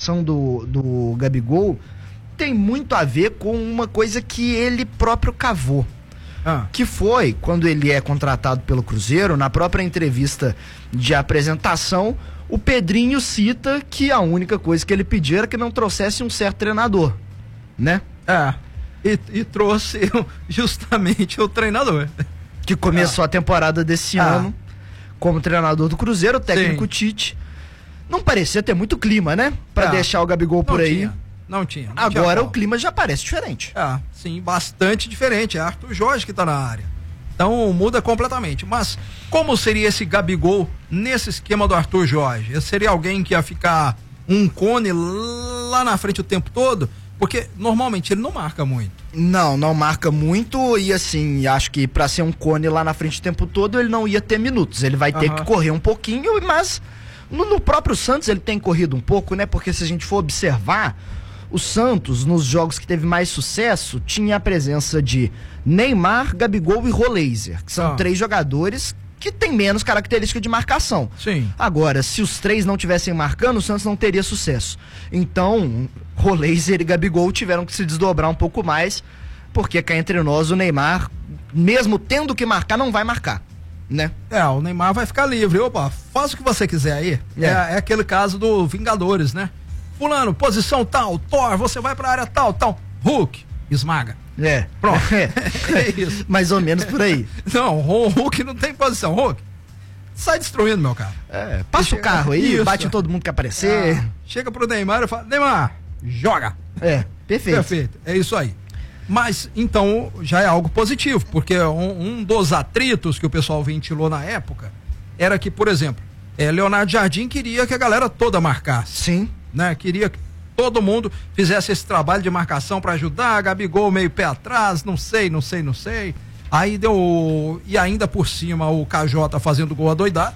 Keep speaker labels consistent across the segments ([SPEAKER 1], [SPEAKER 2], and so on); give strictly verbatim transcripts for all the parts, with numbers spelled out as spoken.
[SPEAKER 1] contratação do, do Gabigol tem muito a ver com uma coisa que ele próprio cavou. Ah. Que foi, quando ele é contratado pelo Cruzeiro, na própria entrevista de apresentação, o Pedrinho cita que a única coisa que ele pedia era que não trouxesse um certo treinador, né?
[SPEAKER 2] É, e, e trouxe justamente o treinador.
[SPEAKER 1] Que começou ah. a temporada desse ah. ano como treinador do Cruzeiro, o técnico Sim. Tite. Não parecia ter muito clima, né? Pra é. deixar o Gabigol por
[SPEAKER 2] não
[SPEAKER 1] aí.
[SPEAKER 2] Tinha. Não tinha. Não
[SPEAKER 1] Agora
[SPEAKER 2] tinha
[SPEAKER 1] o clima já parece diferente.
[SPEAKER 2] É, sim, bastante diferente. É Arthur Jorge que tá na área. Então muda completamente. Mas como seria esse Gabigol nesse esquema do Arthur Jorge? Esse seria alguém que ia ficar um cone lá na frente o tempo todo? Porque normalmente ele não marca muito.
[SPEAKER 1] Não, não marca muito e assim, acho que pra ser um cone lá na frente o tempo todo ele não ia ter minutos. Ele vai ter uhum. que correr um pouquinho, mas no, no próprio Santos ele tem corrido um pouco, né? Porque se a gente for observar, o Santos, nos jogos que teve mais sucesso, tinha a presença de Neymar, Gabigol e Roleiser, que são ah. três jogadores que têm menos característica de marcação.
[SPEAKER 2] Sim.
[SPEAKER 1] Agora, se os três não tivessem marcando, o Santos não teria sucesso. Então, Roleiser e Gabigol tiveram que se desdobrar um pouco mais, porque cá entre nós o Neymar, mesmo tendo que marcar, não vai marcar, né?
[SPEAKER 2] É, o Neymar vai ficar livre. Opa, faz o que você quiser aí. É, é, é aquele caso do Vingadores, né? Fulano, posição tal, Thor, você vai pra área tal, tal. Hulk, esmaga.
[SPEAKER 1] É.
[SPEAKER 2] Pronto.
[SPEAKER 1] É,
[SPEAKER 2] é isso.
[SPEAKER 1] Mais ou menos por aí.
[SPEAKER 2] Não, o Hulk não tem posição. Hulk, sai destruindo, meu cara.
[SPEAKER 1] É, passa o carro aí, isso. Bate em todo mundo que aparecer.
[SPEAKER 2] Ah, chega pro Neymar e fala, Neymar, joga.
[SPEAKER 1] É, perfeito.
[SPEAKER 2] Perfeito, é isso aí. Mas, então, já é algo positivo, porque um, um dos atritos que o pessoal ventilou na época era que, por exemplo, é, Leonardo Jardim queria que a galera toda marcasse.
[SPEAKER 1] Sim.
[SPEAKER 2] Né? Queria que todo mundo fizesse esse trabalho de marcação para ajudar, Gabigol meio pé atrás, não sei, não sei, não sei. Aí deu, e ainda por cima o K J fazendo gol adoidado.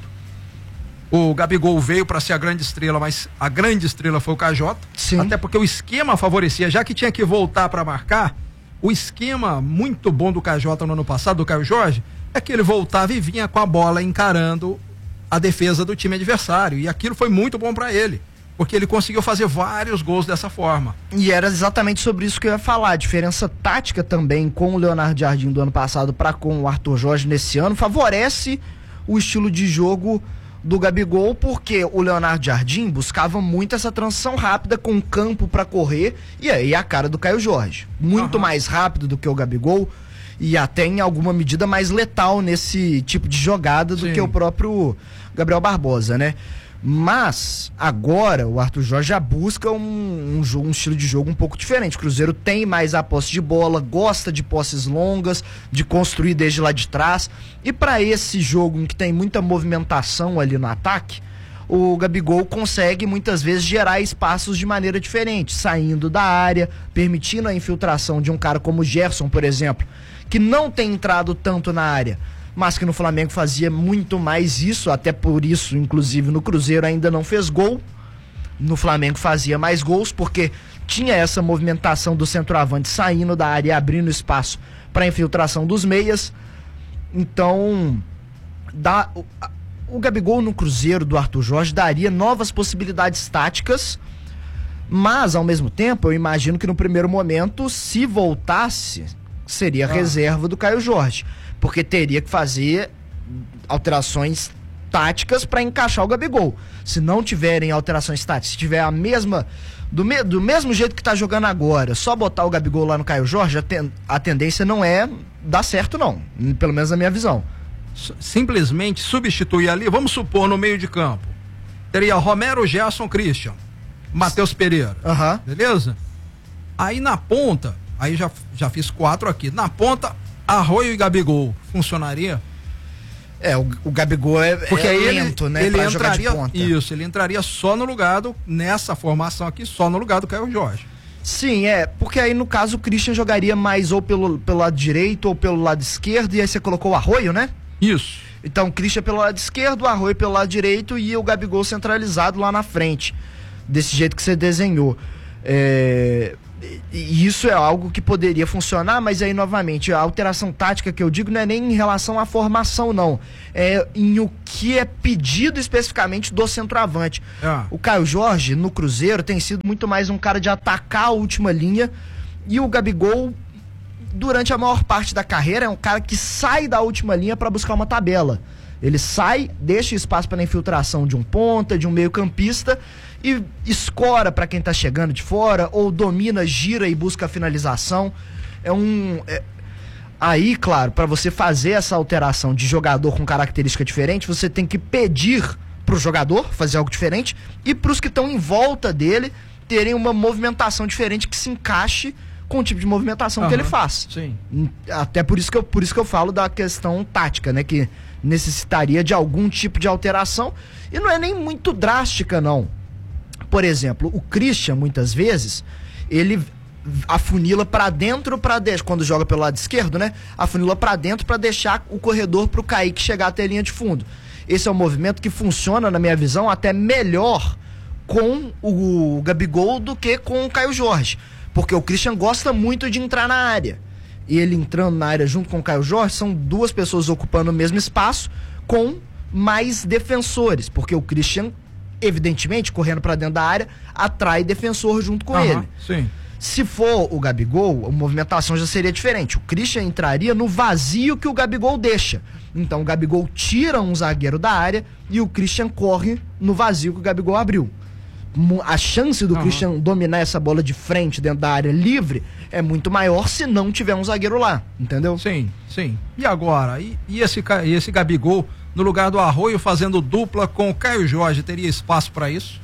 [SPEAKER 2] O Gabigol veio para ser a grande estrela, mas a grande estrela foi o K J.
[SPEAKER 1] Sim.
[SPEAKER 2] Até porque o esquema favorecia, já que tinha que voltar para marcar, o esquema muito bom do K J no ano passado, do Caio Jorge, é que ele voltava e vinha com a bola encarando a defesa do time adversário, e aquilo foi muito bom para ele, porque ele conseguiu fazer vários gols dessa forma.
[SPEAKER 1] E era exatamente sobre isso que eu ia falar, a diferença tática também com o Leonardo Jardim do ano passado para com o Arthur Jorge nesse ano, favorece o estilo de jogo do Gabigol, porque o Leonardo Jardim buscava muito essa transição rápida com campo para correr, e aí a cara do Caio Jorge, muito uhum. mais rápido do que o Gabigol, e até em alguma medida mais letal nesse tipo de jogada do Sim. que o próprio Gabriel Barbosa, né? Mas agora o Arthur Jorge já busca um, um, jogo, um estilo de jogo um pouco diferente. O Cruzeiro tem mais a posse de bola, gosta de posses longas, de construir desde lá de trás. E para esse jogo em que tem muita movimentação ali no ataque, o Gabigol consegue muitas vezes gerar espaços de maneira diferente, saindo da área, permitindo a infiltração de um cara como o Gerson, por exemplo, que não tem entrado tanto na área, mas que no Flamengo fazia muito mais isso, até por isso, inclusive, no Cruzeiro ainda não fez gol. No Flamengo fazia mais gols, porque tinha essa movimentação do centroavante saindo da área e abrindo espaço para infiltração dos meias. Então, dá, o, o Gabigol no Cruzeiro do Arthur Jorge daria novas possibilidades táticas, mas, ao mesmo tempo, eu imagino que no primeiro momento, se voltasse, seria ah. reserva do Caio Jorge, porque teria que fazer alterações táticas para encaixar o Gabigol. Se não tiverem alterações táticas, se tiver a mesma, do, me, do mesmo jeito que tá jogando agora, só botar o Gabigol lá no Caio Jorge, a, ten, a tendência não é dar certo não, pelo menos na minha visão.
[SPEAKER 2] Simplesmente substituir ali, vamos supor, no meio de campo, teria Romero, Gerson, Christian, Matheus Pereira,
[SPEAKER 1] uhum.
[SPEAKER 2] beleza? Aí na ponta, aí já, já fiz quatro aqui, na ponta, Arroio e Gabigol, funcionaria?
[SPEAKER 1] É, o, o Gabigol é,
[SPEAKER 2] Porque
[SPEAKER 1] é
[SPEAKER 2] aí
[SPEAKER 1] lento,
[SPEAKER 2] ele,
[SPEAKER 1] né,
[SPEAKER 2] ele
[SPEAKER 1] pra
[SPEAKER 2] entraria,
[SPEAKER 1] jogar de ponta.
[SPEAKER 2] Isso, ele entraria só no lugar do, nessa formação aqui, só no lugar do Caio Jorge.
[SPEAKER 1] Sim, é, porque aí no caso o Christian jogaria mais ou pelo, pelo lado direito ou pelo lado esquerdo, e aí você colocou o Arroio, né?
[SPEAKER 2] Isso.
[SPEAKER 1] Então o Christian pelo lado esquerdo, o Arroio pelo lado direito e o Gabigol centralizado lá na frente, desse jeito que você desenhou. É... E isso é algo que poderia funcionar, mas aí, novamente, a alteração tática que eu digo não é nem em relação à formação, não. É em o que é pedido especificamente do centroavante. Ah. O Caio Jorge, no Cruzeiro, tem sido muito mais um cara de atacar a última linha, e o Gabigol, durante a maior parte da carreira, é um cara que sai da última linha para buscar uma tabela. Ele sai, deixa espaço para a infiltração de um ponta, de um meio-campista, e escora para quem tá chegando de fora, ou domina, gira e busca a finalização. É um... É... Aí, claro, para você fazer essa alteração de jogador com característica diferente, você tem que pedir pro jogador fazer algo diferente e pros que estão em volta dele terem uma movimentação diferente que se encaixe com o tipo de movimentação uhum, que ele faz.
[SPEAKER 2] Sim.
[SPEAKER 1] Até por isso que eu, por isso que eu falo da questão tática, né? Que necessitaria de algum tipo de alteração, e não é nem muito drástica, não. Por exemplo, o Christian, muitas vezes, ele afunila para dentro para deixar, quando joga pelo lado esquerdo, né? Afunila para dentro para deixar o corredor pro Kaique chegar até a linha de fundo. Esse é um movimento que funciona, na minha visão, até melhor com o Gabigol do que com o Caio Jorge, porque o Christian gosta muito de entrar na área. E ele entrando na área junto com o Caio Jorge, são duas pessoas ocupando o mesmo espaço com mais defensores, porque o Christian, evidentemente, correndo para dentro da área, atrai defensor junto com
[SPEAKER 2] uhum,
[SPEAKER 1] ele.
[SPEAKER 2] Sim.
[SPEAKER 1] Se for o Gabigol, a movimentação já seria diferente. O Christian entraria no vazio que o Gabigol deixa. Então o Gabigol tira um zagueiro da área e o Christian corre no vazio que o Gabigol abriu. A chance do uhum. Christian dominar essa bola de frente dentro da área livre é muito maior se não tiver um zagueiro lá, entendeu?
[SPEAKER 2] Sim, sim. E agora? E, e, esse, e esse Gabigol no lugar do Arroio fazendo dupla com o Caio Jorge, teria espaço para isso?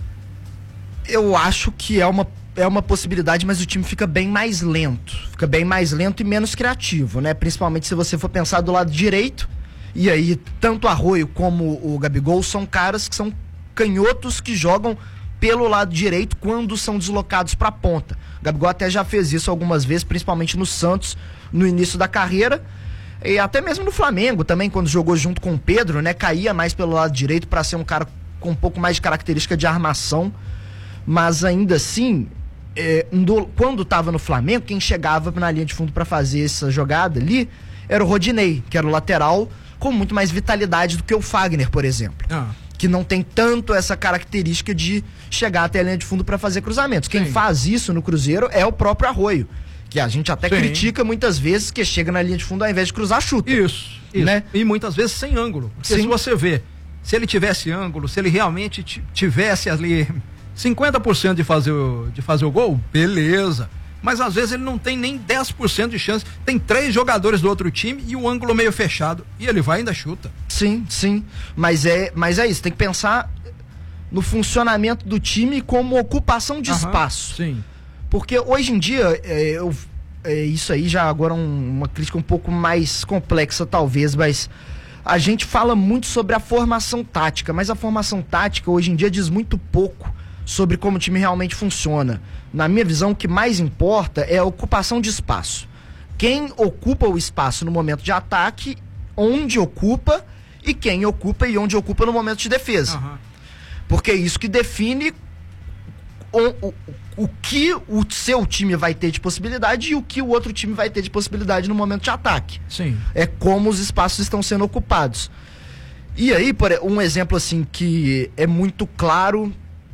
[SPEAKER 1] Eu acho que é uma, é uma possibilidade, mas o time fica bem mais lento. Fica bem mais lento e menos criativo, né? Principalmente se você for pensar do lado direito, e aí tanto o Arroio como o Gabigol são caras que são canhotos que jogam pelo lado direito quando são deslocados para a ponta. O Gabigol até já fez isso algumas vezes, principalmente no Santos, no início da carreira, e até mesmo no Flamengo também, quando jogou junto com o Pedro, né, caía mais pelo lado direito para ser um cara com um pouco mais de característica de armação, mas ainda assim, é, no, quando estava no Flamengo, quem chegava na linha de fundo para fazer essa jogada ali era o Rodinei, que era o lateral com muito mais vitalidade do que o Fagner, por exemplo. Ah. Que não tem tanto essa característica de chegar até a linha de fundo para fazer cruzamentos. Quem Sim. faz isso no Cruzeiro é o próprio Arroio, que a gente até Sim. critica muitas vezes, que chega na linha de fundo ao invés de cruzar, chuta.
[SPEAKER 2] Isso, isso. Né? E muitas vezes sem ângulo. Porque Sim. se você vê, se ele tivesse ângulo, se ele realmente tivesse ali cinquenta por cento de fazer o, de fazer o gol, beleza. Mas às vezes ele não tem nem dez por cento de chance. Tem três jogadores do outro time e o ângulo meio fechado. E ele vai e ainda chuta.
[SPEAKER 1] Sim, sim. Mas é, mas é isso. Tem que pensar no funcionamento do time como ocupação de Aham, espaço.
[SPEAKER 2] Sim.
[SPEAKER 1] Porque hoje em dia, é, eu, é, isso aí já agora é um, uma crítica um pouco mais complexa talvez, mas a gente fala muito sobre a formação tática, mas a formação tática hoje em dia diz muito pouco sobre como o time realmente funciona. Na minha visão, o que mais importa é a ocupação de espaço. Quem ocupa o espaço no momento de ataque, onde ocupa, e quem ocupa e onde ocupa no momento de defesa. Uhum. Porque é isso que define o, o, o que o seu time vai ter de possibilidade e o que o outro time vai ter de possibilidade no momento de ataque.
[SPEAKER 2] Sim.
[SPEAKER 1] É como os espaços estão sendo ocupados. E aí, por um exemplo assim que é muito claro...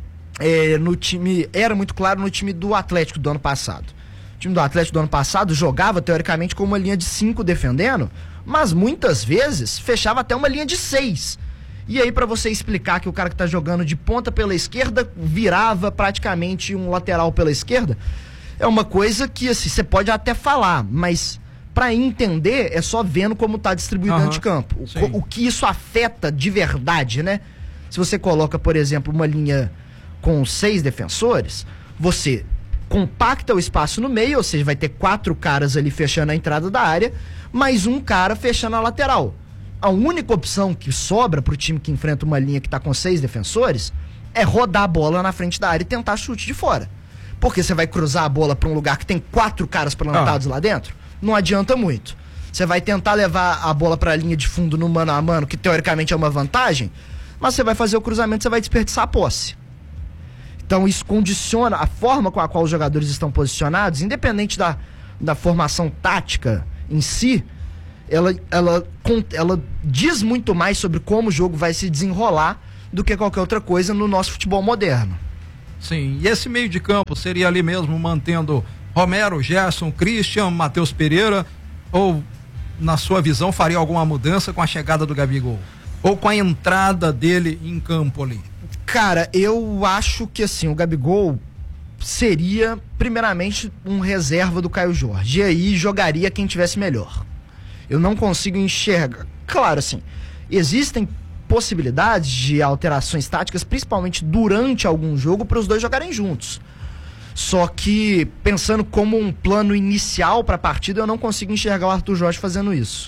[SPEAKER 1] É, no time, era muito claro no time do Atlético do ano passado. O time do Atlético do ano passado jogava teoricamente com uma linha de cinco defendendo, mas muitas vezes fechava até uma linha de seis. E aí, para você explicar que o cara que tá jogando de ponta pela esquerda virava praticamente um lateral pela esquerda, é uma coisa que assim, você pode até falar, mas para entender é só vendo como tá distribuído uhum, dentro de campo. O, o que isso afeta de verdade, né? Se você coloca, por exemplo, uma linha com seis defensores, você compacta o espaço no meio, ou seja, vai ter quatro caras ali fechando a entrada da área, mais um cara fechando a lateral. A única opção que sobra pro time que enfrenta uma linha que tá com seis defensores é rodar a bola na frente da área e tentar chute de fora. Porque você vai cruzar a bola para um lugar que tem quatro caras plantados ah. lá dentro, não adianta muito. Você vai tentar levar a bola para a linha de fundo no mano a mano, que teoricamente é uma vantagem, mas você vai fazer o cruzamento, você vai desperdiçar a posse. Então isso condiciona a forma com a qual os jogadores estão posicionados, independente da, da formação tática em si, ela, ela, ela diz muito mais sobre como o jogo vai se desenrolar do que qualquer outra coisa no nosso futebol moderno.
[SPEAKER 2] Sim, e esse meio de campo seria ali mesmo mantendo Romero, Gerson, Christian, Matheus Pereira, ou na sua visão faria alguma mudança com a chegada do Gabigol? Ou com a entrada dele em campo ali?
[SPEAKER 1] Cara, eu acho que assim, o Gabigol seria primeiramente um reserva do Caio Jorge, e aí jogaria quem tivesse melhor. Eu não consigo enxergar. Claro, assim, existem possibilidades de alterações táticas, principalmente durante algum jogo, para os dois jogarem juntos. Só que, pensando como um plano inicial para a partida, eu não consigo enxergar o Arthur Jorge fazendo isso.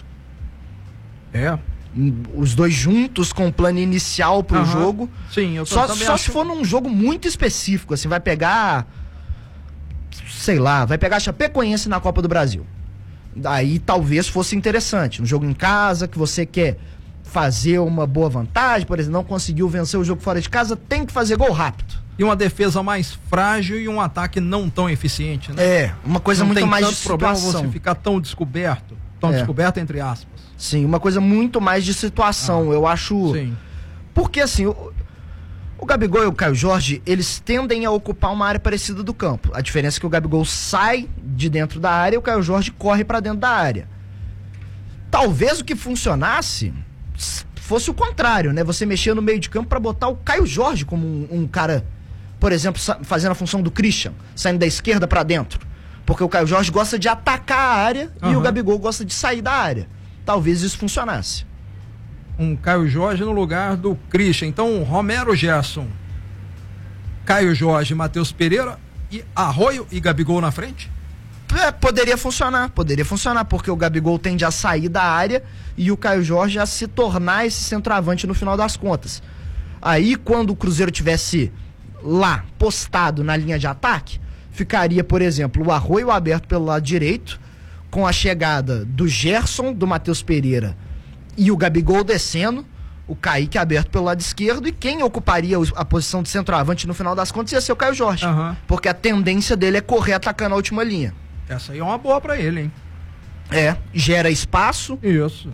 [SPEAKER 2] É.
[SPEAKER 1] Os dois juntos com o plano inicial para o uhum. jogo.
[SPEAKER 2] Sim, eu tô
[SPEAKER 1] Só,
[SPEAKER 2] também
[SPEAKER 1] só
[SPEAKER 2] acho...
[SPEAKER 1] se for num jogo muito específico, assim, vai pegar, sei lá, vai pegar a Chapecoense na Copa do Brasil. Daí talvez fosse interessante. Um jogo em casa que você quer fazer uma boa vantagem, por exemplo, não conseguiu vencer o jogo fora de casa, tem que fazer gol rápido.
[SPEAKER 2] E uma defesa mais frágil e um ataque não tão eficiente, né?
[SPEAKER 1] É, uma coisa
[SPEAKER 2] não
[SPEAKER 1] muito
[SPEAKER 2] tem
[SPEAKER 1] mais
[SPEAKER 2] tanto
[SPEAKER 1] de
[SPEAKER 2] problema
[SPEAKER 1] situação.
[SPEAKER 2] você ficar tão descoberto, tão
[SPEAKER 1] É.
[SPEAKER 2] descoberto entre aspas.
[SPEAKER 1] Sim, uma coisa muito mais de situação,
[SPEAKER 2] Ah,
[SPEAKER 1] eu acho.
[SPEAKER 2] Sim.
[SPEAKER 1] Porque assim, o, o Gabigol e o Caio Jorge, eles tendem a ocupar uma área parecida do campo. A diferença é que o Gabigol sai de dentro da área e o Caio Jorge corre para dentro da área. Talvez o que funcionasse fosse o contrário, né? Você mexer no meio de campo para botar o Caio Jorge como um, um cara, por exemplo, fazendo a função do Christian, saindo da esquerda para dentro. Porque o Caio Jorge gosta de atacar a área uhum. e o Gabigol gosta de sair da área. Talvez isso funcionasse.
[SPEAKER 2] Um Caio Jorge no lugar do Christian. Então, Romero, Gerson, Caio Jorge, Matheus Pereira e Arroio e Gabigol na frente?
[SPEAKER 1] É, poderia funcionar, poderia funcionar, porque o Gabigol tende a sair da área e o Caio Jorge a se tornar esse centroavante no final das contas. Aí, quando o Cruzeiro tivesse lá, postado na linha de ataque, ficaria, por exemplo, o Arroio aberto pelo lado direito, com a chegada do Gerson, do Matheus Pereira e o Gabigol descendo, o Kaique aberto pelo lado esquerdo, e quem ocuparia a posição de centroavante no final das contas ia ser o Caio Jorge,
[SPEAKER 2] uhum.
[SPEAKER 1] porque a tendência dele é correr atacando a última linha.
[SPEAKER 2] Essa aí é uma boa pra ele, hein?
[SPEAKER 1] É, gera espaço.
[SPEAKER 2] Isso.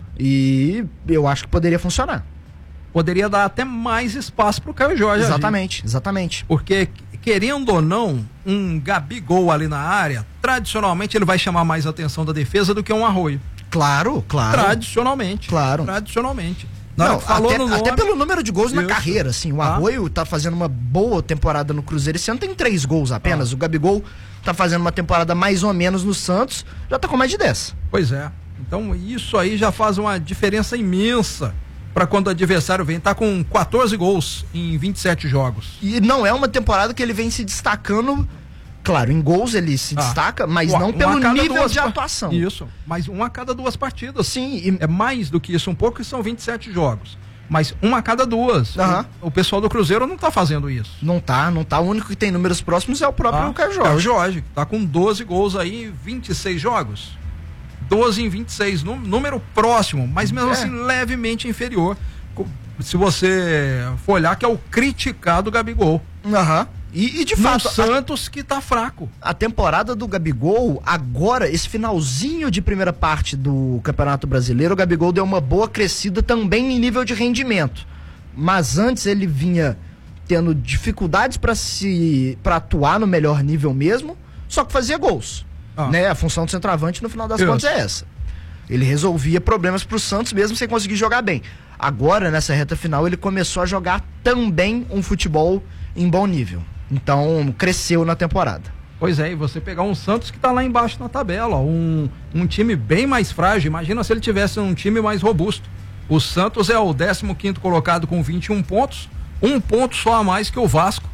[SPEAKER 1] E eu acho que poderia funcionar.
[SPEAKER 2] Poderia dar até mais espaço pro Caio Jorge.
[SPEAKER 1] Exatamente,
[SPEAKER 2] agir.
[SPEAKER 1] exatamente.
[SPEAKER 2] Porque, querendo ou não, um Gabigol ali na área, tradicionalmente ele vai chamar mais atenção da defesa do que um Arroio.
[SPEAKER 1] Claro, claro.
[SPEAKER 2] Tradicionalmente.
[SPEAKER 1] Claro.
[SPEAKER 2] Tradicionalmente. Na
[SPEAKER 1] Não,
[SPEAKER 2] hora que falou
[SPEAKER 1] até,
[SPEAKER 2] no nome,
[SPEAKER 1] até pelo número de gols
[SPEAKER 2] isso.
[SPEAKER 1] na carreira, assim, o
[SPEAKER 2] Ah.
[SPEAKER 1] Arroio tá fazendo uma boa temporada no Cruzeiro, esse ano tem três gols apenas,
[SPEAKER 2] Ah.
[SPEAKER 1] o Gabigol tá fazendo uma temporada mais ou menos no Santos, já tá com mais de dez.
[SPEAKER 2] Pois é. Então isso aí já faz uma diferença imensa para quando o adversário vem. Tá com quatorze gols em vinte e sete jogos.
[SPEAKER 1] E não é uma temporada que ele vem se destacando, claro, em gols ele se
[SPEAKER 2] Ah.
[SPEAKER 1] destaca, mas
[SPEAKER 2] Uma-
[SPEAKER 1] não
[SPEAKER 2] uma
[SPEAKER 1] pelo
[SPEAKER 2] a cada
[SPEAKER 1] nível
[SPEAKER 2] duas
[SPEAKER 1] de
[SPEAKER 2] par-
[SPEAKER 1] atuação.
[SPEAKER 2] Isso, mas um a cada duas partidas.
[SPEAKER 1] Sim, e...
[SPEAKER 2] É mais do que isso um pouco, que são vinte e sete jogos. Mas uma a cada duas.
[SPEAKER 1] Aham.
[SPEAKER 2] O, o pessoal do Cruzeiro não tá fazendo isso.
[SPEAKER 1] Não tá, não tá. O único que tem números próximos é o próprio
[SPEAKER 2] Ah,
[SPEAKER 1] Caio Jorge.
[SPEAKER 2] Caio Jorge, que tá com doze gols aí em vinte e seis jogos. doze em vinte e seis, nú- número próximo, mas mesmo
[SPEAKER 1] É.
[SPEAKER 2] assim levemente inferior. Co- Se você for olhar, que é o criticado Gabigol.
[SPEAKER 1] Aham. E, e de
[SPEAKER 2] No
[SPEAKER 1] fato, a,
[SPEAKER 2] Santos que tá fraco.
[SPEAKER 1] a temporada do Gabigol, agora, esse finalzinho de primeira parte do Campeonato Brasileiro, o Gabigol deu uma boa crescida também em nível de rendimento. Mas antes ele vinha tendo dificuldades para se para atuar no melhor nível mesmo, só que fazia gols.
[SPEAKER 2] Ah.
[SPEAKER 1] Né? A função do centroavante, no final das
[SPEAKER 2] Isso.
[SPEAKER 1] contas, é essa. Ele resolvia problemas pro Santos mesmo sem conseguir jogar bem. Agora, nessa reta final, ele começou a jogar também um futebol em bom nível. Então, cresceu na temporada.
[SPEAKER 2] Pois é, e você pegar um Santos que tá lá embaixo na tabela, ó, um, um time bem mais frágil. Imagina se ele tivesse um time mais robusto. O Santos é o décimo quinto colocado com vinte e um pontos, um ponto só a mais que o Vasco,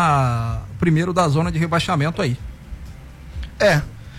[SPEAKER 2] tá primeiro da zona de rebaixamento aí.
[SPEAKER 1] É.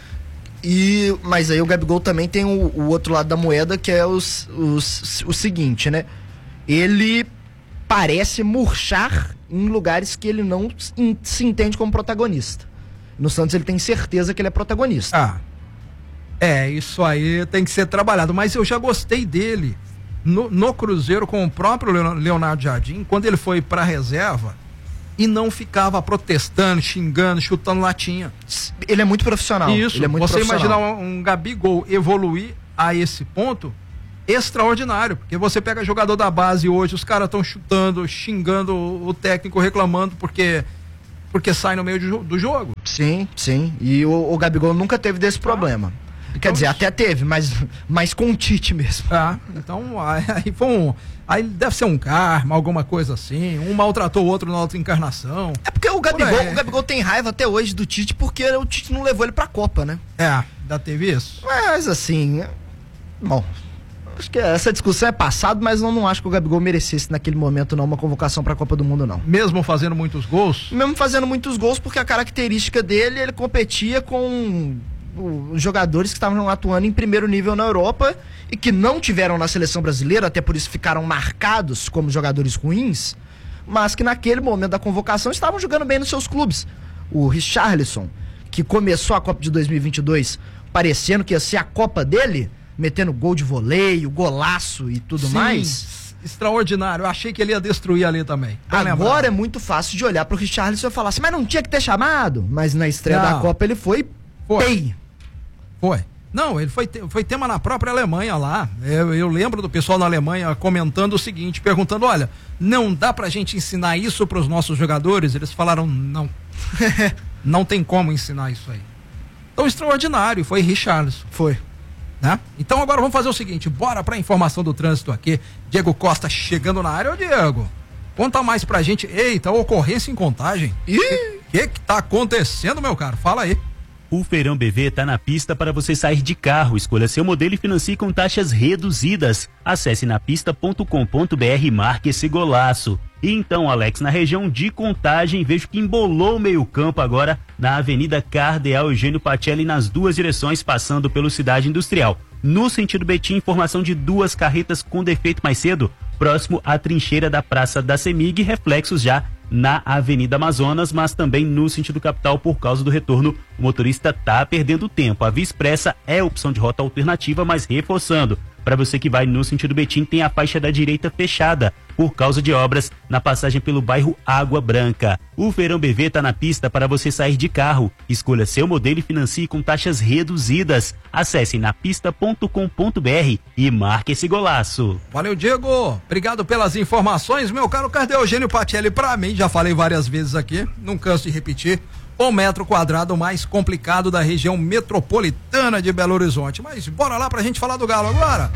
[SPEAKER 1] E, mas aí o Gabigol também tem o, o outro lado da moeda, que é os, os, o seguinte, né? Ele parece murchar em lugares que ele não se, se entende como protagonista. No Santos ele tem certeza que ele é protagonista.
[SPEAKER 2] Ah, é, isso aí tem que ser trabalhado, mas eu já gostei dele no, no Cruzeiro com o próprio Leonardo Jardim, quando ele foi pra reserva, e não ficava protestando, xingando, chutando latinha.
[SPEAKER 1] Ele é muito profissional.
[SPEAKER 2] Isso,
[SPEAKER 1] ele é muito
[SPEAKER 2] você
[SPEAKER 1] profissional.
[SPEAKER 2] imaginar um, um Gabigol evoluir a esse ponto, extraordinário, porque você pega jogador da base hoje, os caras estão chutando, xingando o técnico, reclamando porque porque sai no meio de, do jogo.
[SPEAKER 1] Sim, sim, e o, o Gabigol nunca teve desse problema.
[SPEAKER 2] Então,
[SPEAKER 1] Quer dizer, até teve, mas, mas com o Tite mesmo.
[SPEAKER 2] Ah, então aí foi um, aí deve ser um karma, alguma coisa assim, um maltratou o outro na outra encarnação.
[SPEAKER 1] É porque o Gabigol,
[SPEAKER 2] é.
[SPEAKER 1] o Gabigol tem raiva até hoje do Tite porque o Tite não levou ele pra Copa, né?
[SPEAKER 2] É, ainda teve isso.
[SPEAKER 1] Mas assim, bom, acho que essa discussão é passada, mas eu não acho que o Gabigol merecesse naquele momento não uma convocação pra Copa do Mundo, não.
[SPEAKER 2] Mesmo fazendo muitos gols?
[SPEAKER 1] Mesmo fazendo muitos gols, porque a característica dele, ele competia com os jogadores que estavam atuando em primeiro nível na Europa e que não tiveram na seleção brasileira, até por isso ficaram marcados como jogadores ruins, mas que naquele momento da convocação estavam jogando bem nos seus clubes. O Richarlison, que começou a Copa de dois mil e vinte e dois parecendo que ia ser a Copa dele, metendo gol de voleio, golaço e tudo
[SPEAKER 2] Sim,
[SPEAKER 1] mais.
[SPEAKER 2] Extraordinário, eu achei que ele ia destruir ali também.
[SPEAKER 1] Agora é muito fácil de olhar pro Richarlison e falar assim, mas não tinha que ter chamado, mas na estreia
[SPEAKER 2] Não.
[SPEAKER 1] da Copa ele foi,
[SPEAKER 2] Foi.
[SPEAKER 1] pei.
[SPEAKER 2] Foi. Não, ele foi, foi tema na própria Alemanha lá. Eu, eu lembro do pessoal na Alemanha comentando o seguinte, perguntando, olha, não dá pra gente ensinar isso pros nossos jogadores? Eles falaram, não. Não tem como ensinar isso aí. Então, extraordinário, foi Richarlison.
[SPEAKER 1] Foi.
[SPEAKER 2] Né? Então agora vamos fazer o seguinte, bora pra informação do trânsito aqui. Diego Costa chegando na área. Ô Diego, conta mais pra gente. Eita, ocorrência em Contagem.
[SPEAKER 1] Ih!
[SPEAKER 2] O que que tá acontecendo, meu caro? Fala aí.
[SPEAKER 3] O Feirão B V está na pista para você sair de carro. Escolha seu modelo e financie com taxas reduzidas. Acesse napista ponto com ponto br e marque esse golaço. E então, Alex, na região de Contagem, vejo que embolou o meio-campo agora na Avenida Cardeal Eugênio Pacelli nas duas direções, passando pelo Cidade Industrial. No sentido Betim, informação de duas carretas com defeito mais cedo, próximo à trincheira da Praça da Semig, reflexos já na Avenida Amazonas, mas também no sentido capital por causa do retorno. O motorista tá perdendo tempo. A Via Expressa é opção de rota alternativa, mas reforçando, para você que vai no sentido Betim, tem a faixa da direita fechada por causa de obras na passagem pelo bairro Água Branca. O Feirão B V tá na pista para você sair de carro. Escolha seu modelo e financie com taxas reduzidas. Acesse napista ponto com ponto br e marque esse golaço.
[SPEAKER 2] Valeu, Diego. Obrigado pelas informações, meu caro Cardeal Eugênio Pacelli. Pra mim, já falei várias vezes aqui, não canso de repetir, o metro quadrado mais complicado da região metropolitana de Belo Horizonte. Mas bora lá pra gente falar do Galo agora.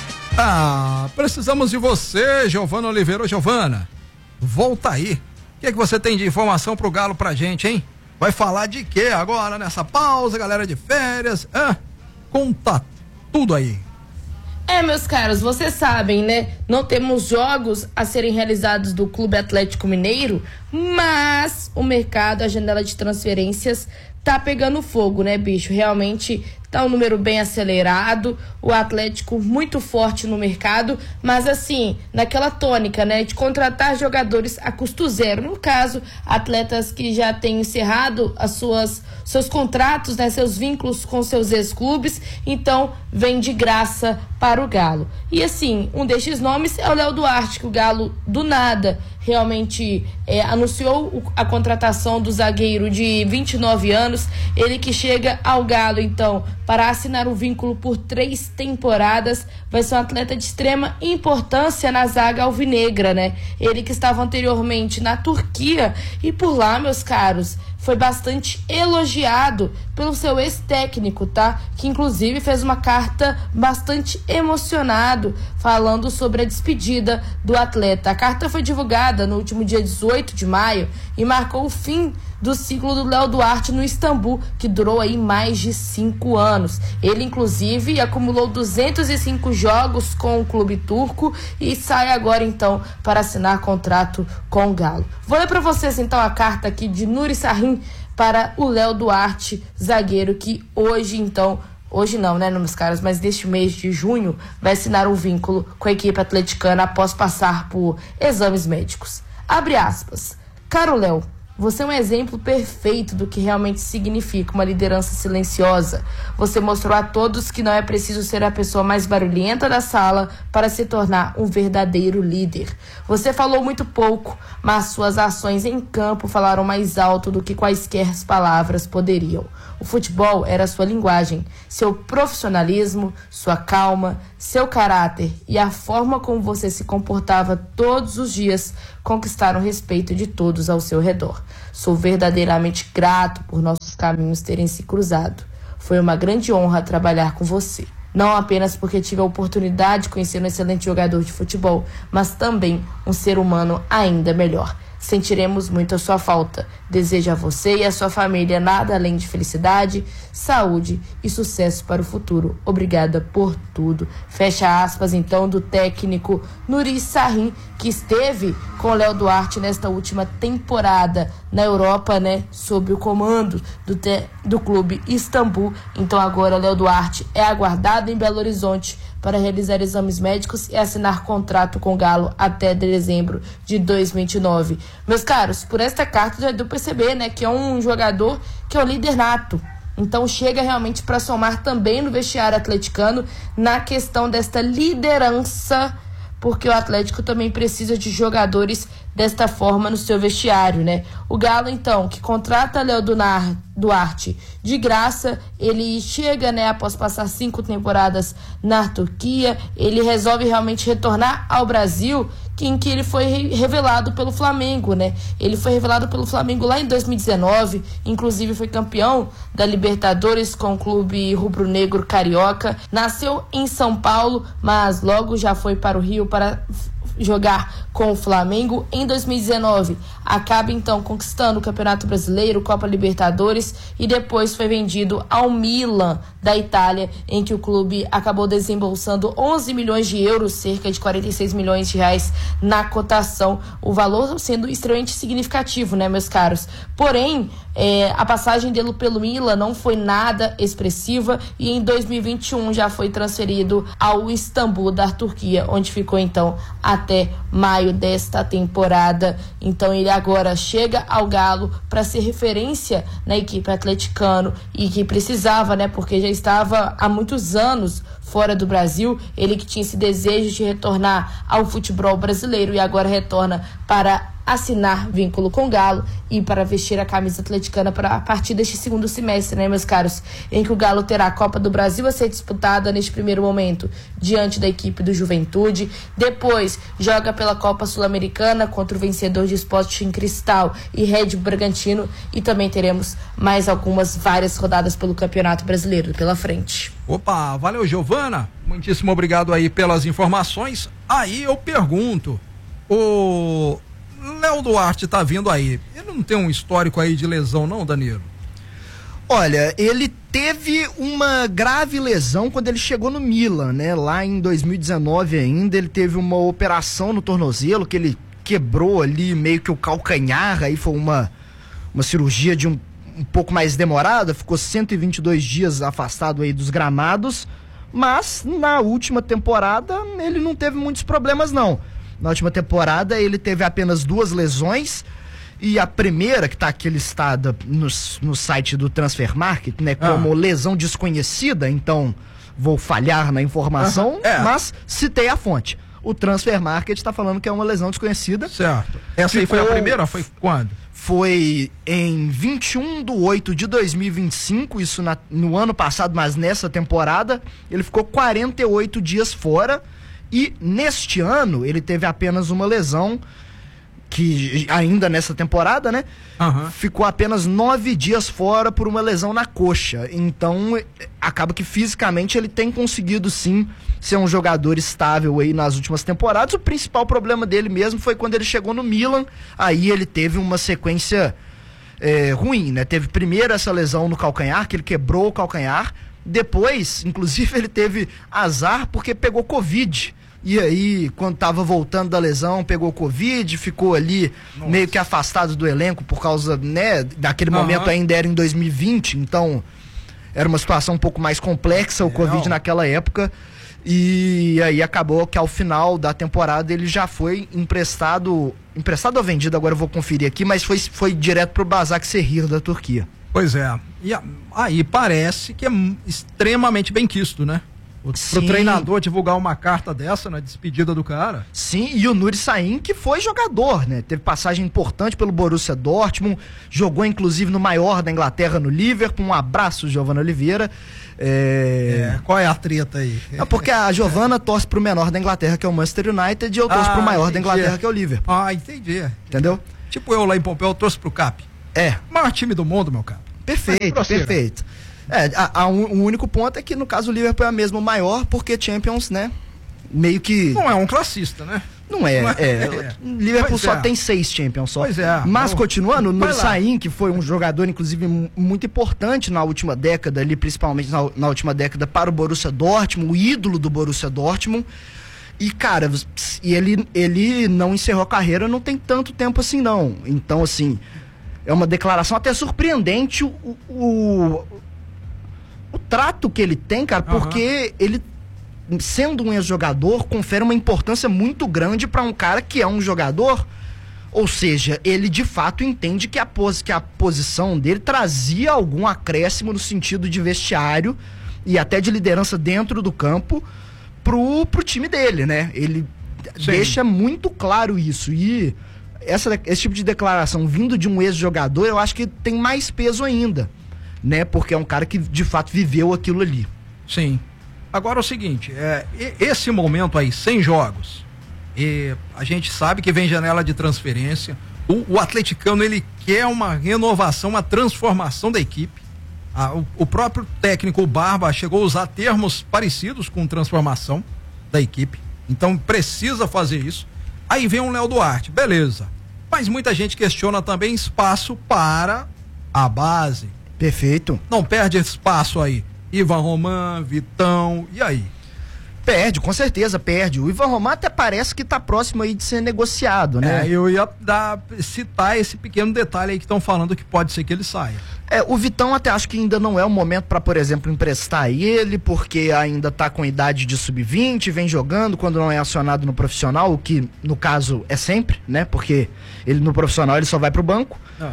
[SPEAKER 2] Ah, precisamos de você, Giovana Oliveira. Ô, Giovana, volta aí. O que é que você tem de informação pro Galo pra gente, hein? Vai falar de quê agora nessa pausa, galera de férias? Ah, conta tudo aí.
[SPEAKER 4] É, meus caros, vocês sabem, né? Não temos jogos a serem realizados do Clube Atlético Mineiro, mas o mercado, a janela de transferências tá pegando fogo, né, bicho? Realmente tá um número bem acelerado, o Atlético muito forte no mercado, mas assim, naquela tônica, né, de contratar jogadores a custo zero. No caso, atletas que já têm encerrado as suas, seus contratos, né, seus vínculos com seus ex-clubes, então vem de graça para o Galo. E assim, um destes nomes é o Léo Duarte, que o Galo do nada realmente é, anunciou a contratação do zagueiro de vinte e nove anos, ele que chega ao Galo, então, para assinar um vínculo por três temporadas, vai ser um atleta de extrema importância na zaga alvinegra, né? Ele que estava anteriormente na Turquia e por lá, meus caros, foi bastante elogiado pelo seu ex-técnico, tá? Que inclusive fez uma carta bastante emocionado falando sobre a despedida do atleta. A carta foi divulgada no último dia dezoito de maio e marcou o fim do ciclo do Léo Duarte no Istambul, que durou aí mais de cinco anos. Ele, inclusive, acumulou duzentos e cinco jogos com o clube turco e sai agora, então, para assinar contrato com o Galo. Vou ler para vocês, então, a carta aqui de Nuri Sahin para o Léo Duarte, zagueiro que hoje, então, hoje não, né, meus caras, mas neste mês de junho vai assinar um vínculo com a equipe atleticana após passar por exames médicos. Abre aspas. Caro Léo, Você é um exemplo perfeito do que realmente significa uma liderança silenciosa. Você mostrou a todos que não é preciso ser a pessoa mais barulhenta da sala para se tornar um verdadeiro líder. Você falou muito pouco, mas suas ações em campo falaram mais alto do que quaisquer palavras poderiam. O futebol era sua linguagem, seu profissionalismo, sua calma, seu caráter e a forma como você se comportava todos os dias conquistaram o respeito de todos ao seu redor. Sou verdadeiramente grato por nossos caminhos terem se cruzado. Foi uma grande honra trabalhar com você. Não apenas porque tive a oportunidade de conhecer um excelente jogador de futebol, mas também um ser humano ainda melhor. Sentiremos muito a sua falta. Desejo a você e a sua família nada além de felicidade, saúde e sucesso para o futuro. Obrigada por tudo. Fecha aspas, então, do técnico Nuri Sahin, que esteve com o Léo Duarte nesta última temporada na Europa, né, sob o comando do, te- do clube Istambul. Então agora Léo Duarte é aguardado em Belo Horizonte para realizar exames médicos e assinar contrato com o Galo até dezembro de dois mil e vinte e nove. Meus caros, por esta carta já deu para perceber, né, que é um jogador que é o líder nato. Então chega realmente para somar também no vestiário atleticano na questão desta liderança, porque o Atlético também precisa de jogadores desta forma no seu vestiário, né? O Galo, então, que contrata Léo Duarte de graça, ele chega, né, após passar cinco temporadas na Turquia, ele resolve realmente retornar ao Brasil, em que ele foi revelado pelo Flamengo, né? Ele foi revelado pelo Flamengo lá em dois mil e dezenove, inclusive foi campeão da Libertadores com o clube rubro-negro carioca. Nasceu em São Paulo, mas logo já foi para o Rio para jogar com o Flamengo. Em dois mil e dezenove, acaba então conquistando o Campeonato Brasileiro, Copa Libertadores e depois foi vendido ao Milan da Itália, em que o clube acabou desembolsando onze milhões de euros, cerca de quarenta e seis milhões de reais na cotação, o valor sendo extremamente significativo, né, meus caros? Porém, é, a passagem dele pelo Milan não foi nada expressiva e em dois mil e vinte e um já foi transferido ao Istambul da Turquia, onde ficou então até maio desta temporada. Então ele agora chega ao Galo para ser referência na equipe atleticano e que precisava, né, porque já estava há muitos anos fora do Brasil, ele que tinha esse desejo de retornar ao futebol brasileiro e agora retorna para assinar vínculo com o Galo e para vestir a camisa atleticana para a partir deste segundo semestre, né, meus caros, em que o Galo terá a Copa do Brasil a ser disputada neste primeiro momento diante da equipe do Juventude, depois joga pela Copa Sul-Americana contra o vencedor de Sporting Cristal e Red Bull Bragantino e também teremos mais algumas várias rodadas pelo Campeonato Brasileiro pela frente.
[SPEAKER 2] Opa, valeu, Giovana, muitíssimo obrigado aí pelas informações. Aí eu pergunto, o Léo Duarte tá vindo aí, ele não tem um histórico aí de lesão não, Danilo?
[SPEAKER 1] Olha, ele teve uma grave lesão quando ele chegou no Milan, né? Lá em dois mil e dezenove ainda, ele teve uma operação no tornozelo, que ele quebrou ali meio que o calcanhar, aí foi uma, uma cirurgia de um, um pouco mais demorada, ficou cento e vinte e dois dias afastado aí dos gramados, mas na última temporada ele não teve muitos problemas não. Na última temporada ele teve apenas duas lesões e a primeira, que está aqui listada no, no site do Transfermarkt, né, como ah. lesão desconhecida, então vou falhar na informação, uhum. é. mas citei a fonte. O Transfermarkt está falando que é uma lesão desconhecida.
[SPEAKER 2] Certo. Essa aí foi a primeira? Foi quando?
[SPEAKER 1] Foi em vinte e um de oito de dois mil e vinte e cinco, isso na, no ano passado, mas nessa temporada ele ficou quarenta e oito dias fora. E neste ano ele teve apenas uma lesão, que ainda nessa temporada, né? Uhum. Ficou apenas nove dias fora por uma lesão na coxa. Então acaba que fisicamente ele tem conseguido sim ser um jogador estável aí nas últimas temporadas. O principal problema dele mesmo foi quando ele chegou no Milan. Aí ele teve uma sequência é, ruim, né? Teve primeiro essa lesão no calcanhar, que ele quebrou o calcanhar. Depois, inclusive, ele teve azar porque pegou Covid. E aí, quando tava voltando da lesão, pegou Covid, ficou ali Nossa. meio que afastado do elenco por causa, né, daquele uhum. momento ainda era em dois mil e vinte, então era uma situação um pouco mais complexa o é, Covid não. naquela época. E aí acabou que ao final da temporada ele já foi emprestado, emprestado ou vendido, agora eu vou conferir aqui, mas foi, foi direto pro Başakşehir da Turquia.
[SPEAKER 2] Pois é, e a, aí parece que é extremamente bem quisto, né? O, pro treinador divulgar uma carta dessa na despedida do cara.
[SPEAKER 1] Sim, e o Nuri Sahin, que foi jogador, né? Teve passagem importante pelo Borussia Dortmund, jogou inclusive no maior da Inglaterra, no Liverpool. Um abraço, Giovana Oliveira. É...
[SPEAKER 2] É, qual é a treta aí?
[SPEAKER 1] É porque a Giovana torce pro menor da Inglaterra, que é o Manchester United, e eu torço ah, pro maior entendi. da Inglaterra, que é o Liverpool.
[SPEAKER 2] Ah, entendi.
[SPEAKER 1] Entendeu?
[SPEAKER 2] Tipo eu lá em Pompeu, eu torço pro Cap.
[SPEAKER 1] É.
[SPEAKER 2] Maior time do mundo, meu cara.
[SPEAKER 1] Perfeito, perfeito. É, a, a, um, o único ponto é que no caso o Liverpool é mesmo maior, porque Champions, né, meio que...
[SPEAKER 2] Não é um classista, né?
[SPEAKER 1] Não é, Não é, é. é. Liverpool pois só é. tem seis Champions só.
[SPEAKER 2] Pois é.
[SPEAKER 1] Mas não, continuando, o Nuri Sahin, que foi um jogador, inclusive, muito importante na última década, ali, principalmente na, na última década, para o Borussia Dortmund, o ídolo do Borussia Dortmund. E, cara, e ele, ele não encerrou a carreira não tem tanto tempo assim, não. Então, assim, é uma declaração até surpreendente o... o o trato que ele tem, cara, porque uhum. ele, sendo um ex-jogador, confere uma importância muito grande para um cara que é um jogador, ou seja, ele de fato entende que a, pos, que a posição dele trazia algum acréscimo no sentido de vestiário e até de liderança dentro do campo pro, pro time dele, né? Ele Sim. deixa muito claro isso, e essa, esse tipo de declaração vindo de um ex-jogador, eu acho que tem mais peso ainda, né? Porque é um cara que de fato viveu aquilo ali.
[SPEAKER 2] Sim. Agora é o seguinte, é, esse momento aí, sem jogos, e a gente sabe que vem janela de transferência, o, o atleticano ele quer uma renovação, uma transformação da equipe. Ah, o, o próprio técnico, o Barba, chegou a usar termos parecidos com transformação da equipe, então precisa fazer isso. Aí vem o Léo Duarte, beleza, mas muita gente questiona também espaço para a base.
[SPEAKER 1] Perfeito.
[SPEAKER 2] Não perde espaço aí. Ivan Roman, Vitão, e aí?
[SPEAKER 1] Perde, com certeza perde. O Ivan Roman até parece que tá próximo aí de ser negociado, né?
[SPEAKER 2] É, eu ia dar, citar esse pequeno detalhe aí que estão falando que pode ser que ele saia.
[SPEAKER 1] É, o Vitão até acho que ainda não é o momento para, por exemplo, emprestar ele, porque ainda tá com idade de sub vinte, vem jogando quando não é acionado no profissional, o que no caso é sempre, né? Porque ele no profissional ele só vai pro banco. Ah.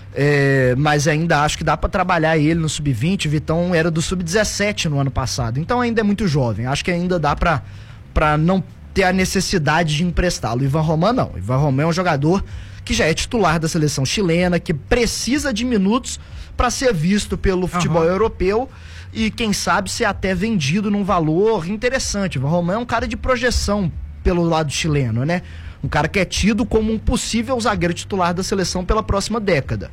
[SPEAKER 1] É, mas ainda acho que dá para trabalhar ele no sub vinte. O Vitão era do sub dezessete no ano passado, então ainda é muito jovem. Acho que ainda dá para para não ter a necessidade de emprestá-lo. O Ivan Roman não. O Ivan Roman é um jogador que já é titular da seleção chilena, que precisa de minutos para ser visto pelo futebol uhum. europeu e quem sabe ser até vendido num valor interessante. O Ivan Roman é um cara de projeção pelo lado chileno, né? Um cara que é tido como um possível zagueiro titular da seleção pela próxima década.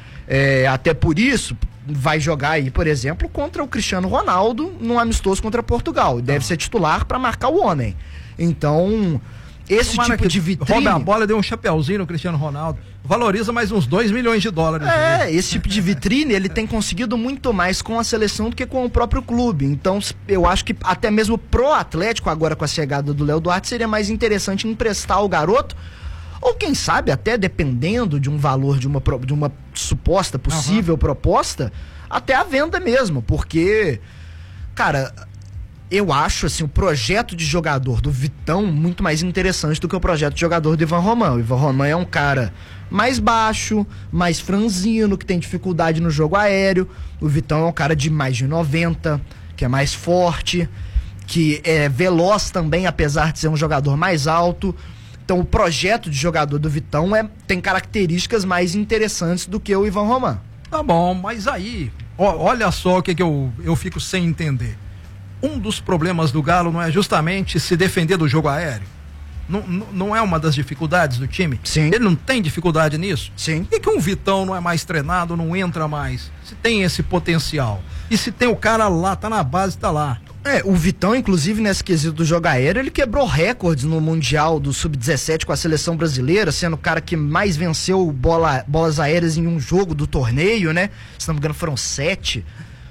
[SPEAKER 1] É, até por isso, vai jogar aí, por exemplo, contra o Cristiano Ronaldo num amistoso contra Portugal. E deve ser titular para marcar o homem. Então, esse Tomara tipo de vitrine...
[SPEAKER 2] Rouba a bola, deu um chapeuzinho no Cristiano Ronaldo. Valoriza mais uns dois milhões de dólares.
[SPEAKER 1] É, né? Esse tipo de vitrine ele tem conseguido muito mais com a seleção do que com o próprio clube. Então eu acho que até mesmo pro Atlético, agora com a chegada do Léo Duarte, seria mais interessante emprestar o garoto, ou quem sabe até dependendo de um valor, de uma, de uma suposta possível uhum. proposta, até a venda mesmo, porque, cara... Eu acho, assim, o projeto de jogador do Vitão muito mais interessante do que o projeto de jogador do Ivan Roman. O Ivan Roman é um cara mais baixo, mais franzino, que tem dificuldade no jogo aéreo. O Vitão é um cara de mais de noventa, que é mais forte, que é veloz também, apesar de ser um jogador mais alto. Então o projeto de jogador do Vitão é, tem características mais interessantes do que o Ivan Roman.
[SPEAKER 2] Tá bom, mas aí, ó, olha só o que, que eu, eu fico sem entender. Um dos problemas do Galo não é justamente se defender do jogo aéreo? Não, não, não é uma das dificuldades do time?
[SPEAKER 1] Sim.
[SPEAKER 2] Ele não tem dificuldade nisso?
[SPEAKER 1] Sim.
[SPEAKER 2] Por que, que um Vitão não é mais treinado, não entra mais? Se tem esse potencial. E se tem o cara lá, tá na base, tá lá.
[SPEAKER 1] É, o Vitão, inclusive, nesse quesito do jogo aéreo, ele quebrou recordes no Mundial do sub dezessete com a seleção brasileira, sendo o cara que mais venceu bola, bolas aéreas em um jogo do torneio, né? Se não me engano, foram sete.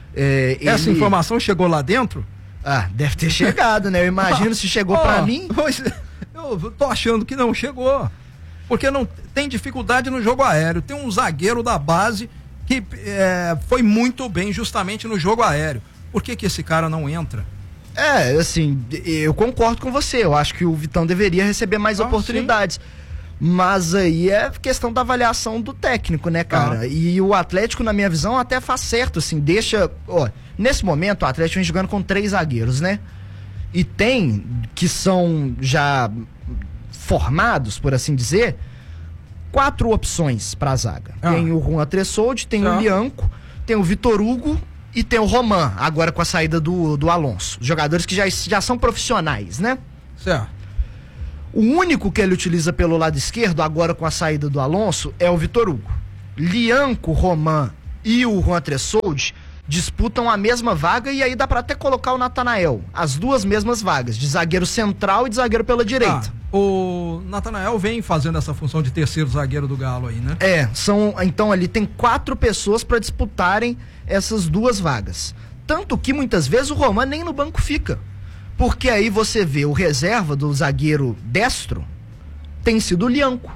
[SPEAKER 1] É,
[SPEAKER 2] Essa
[SPEAKER 1] ele...
[SPEAKER 2] informação chegou lá dentro?
[SPEAKER 1] Ah, deve ter chegado, né? Eu imagino se chegou oh, pra mim.
[SPEAKER 2] Pois, eu tô achando que não chegou. Porque não tem dificuldade no jogo aéreo. Tem um zagueiro da base que é, foi muito bem justamente no jogo aéreo. Por que que esse cara não entra?
[SPEAKER 1] É, assim, eu concordo com você. Eu acho que o Vitão deveria receber mais
[SPEAKER 2] ah,
[SPEAKER 1] oportunidades. Sim. Mas aí é questão da avaliação do técnico, né, cara? Ah. E o Atlético, na minha visão, até faz certo, assim, deixa... Ó, nesse momento, o Atlético vem jogando com três zagueiros, né? E tem, que são já formados, por assim dizer, quatro opções pra zaga. Ah. Tem o Juan Tressoldi, tem ah. o Lianco, tem o Vitor Hugo e tem o Roman, agora com a saída do, do Alonso. Jogadores que já, já são profissionais, né?
[SPEAKER 2] Certo.
[SPEAKER 1] O único que ele utiliza pelo lado esquerdo, agora com a saída do Alonso, é o Vitor Hugo. Lianco, Roman e o Juan Tressoldi disputam a mesma vaga, e aí dá pra até colocar o Natanael. As duas mesmas vagas, de zagueiro central e de zagueiro pela direita.
[SPEAKER 2] Ah, o Natanael vem fazendo essa função de terceiro zagueiro do Galo aí, né?
[SPEAKER 1] É, são, então ali tem quatro pessoas pra disputarem essas duas vagas. Tanto que muitas vezes o Roman nem no banco fica. Porque aí você vê o reserva do zagueiro destro tem sido o Lianco.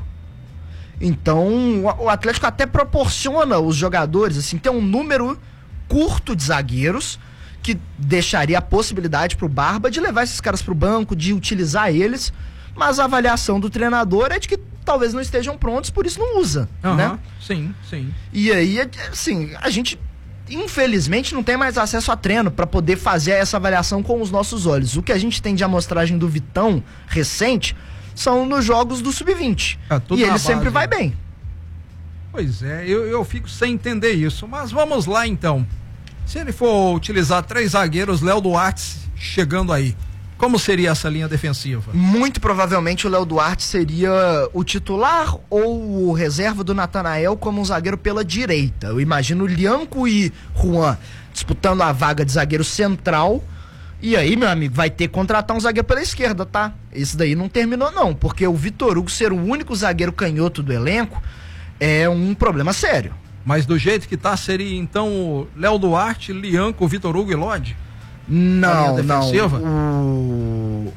[SPEAKER 1] Então o Atlético até proporciona os jogadores, assim, tem um número curto de zagueiros que deixaria a possibilidade pro Barba de levar esses caras pro banco, de utilizar eles, mas a avaliação do treinador é de que talvez não estejam prontos, por isso não usa,
[SPEAKER 2] uhum,
[SPEAKER 1] né?
[SPEAKER 2] Sim, sim.
[SPEAKER 1] E aí, assim, a gente... infelizmente não tem mais acesso a treino para poder fazer essa avaliação com os nossos olhos. O que a gente tem de amostragem do Vitão recente são nos jogos do sub vinte. É, e ele base, sempre vai bem.
[SPEAKER 2] Pois é, eu, eu fico sem entender isso. Mas vamos lá então. Se ele for utilizar três zagueiros, Léo Duarte chegando aí, como seria essa linha defensiva?
[SPEAKER 1] Muito provavelmente o Léo Duarte seria o titular ou o reserva do Natanael como um zagueiro pela direita. Eu imagino Lianco e Juan disputando a vaga de zagueiro central. E aí, meu amigo, vai ter que contratar um zagueiro pela esquerda, tá? Esse daí não terminou não, porque o Vitor Hugo ser o único zagueiro canhoto do elenco é um problema sério.
[SPEAKER 2] Mas do jeito que tá, seria então o Léo Duarte, Lianco, Vitor Hugo e Lodi?
[SPEAKER 1] Não, não. O,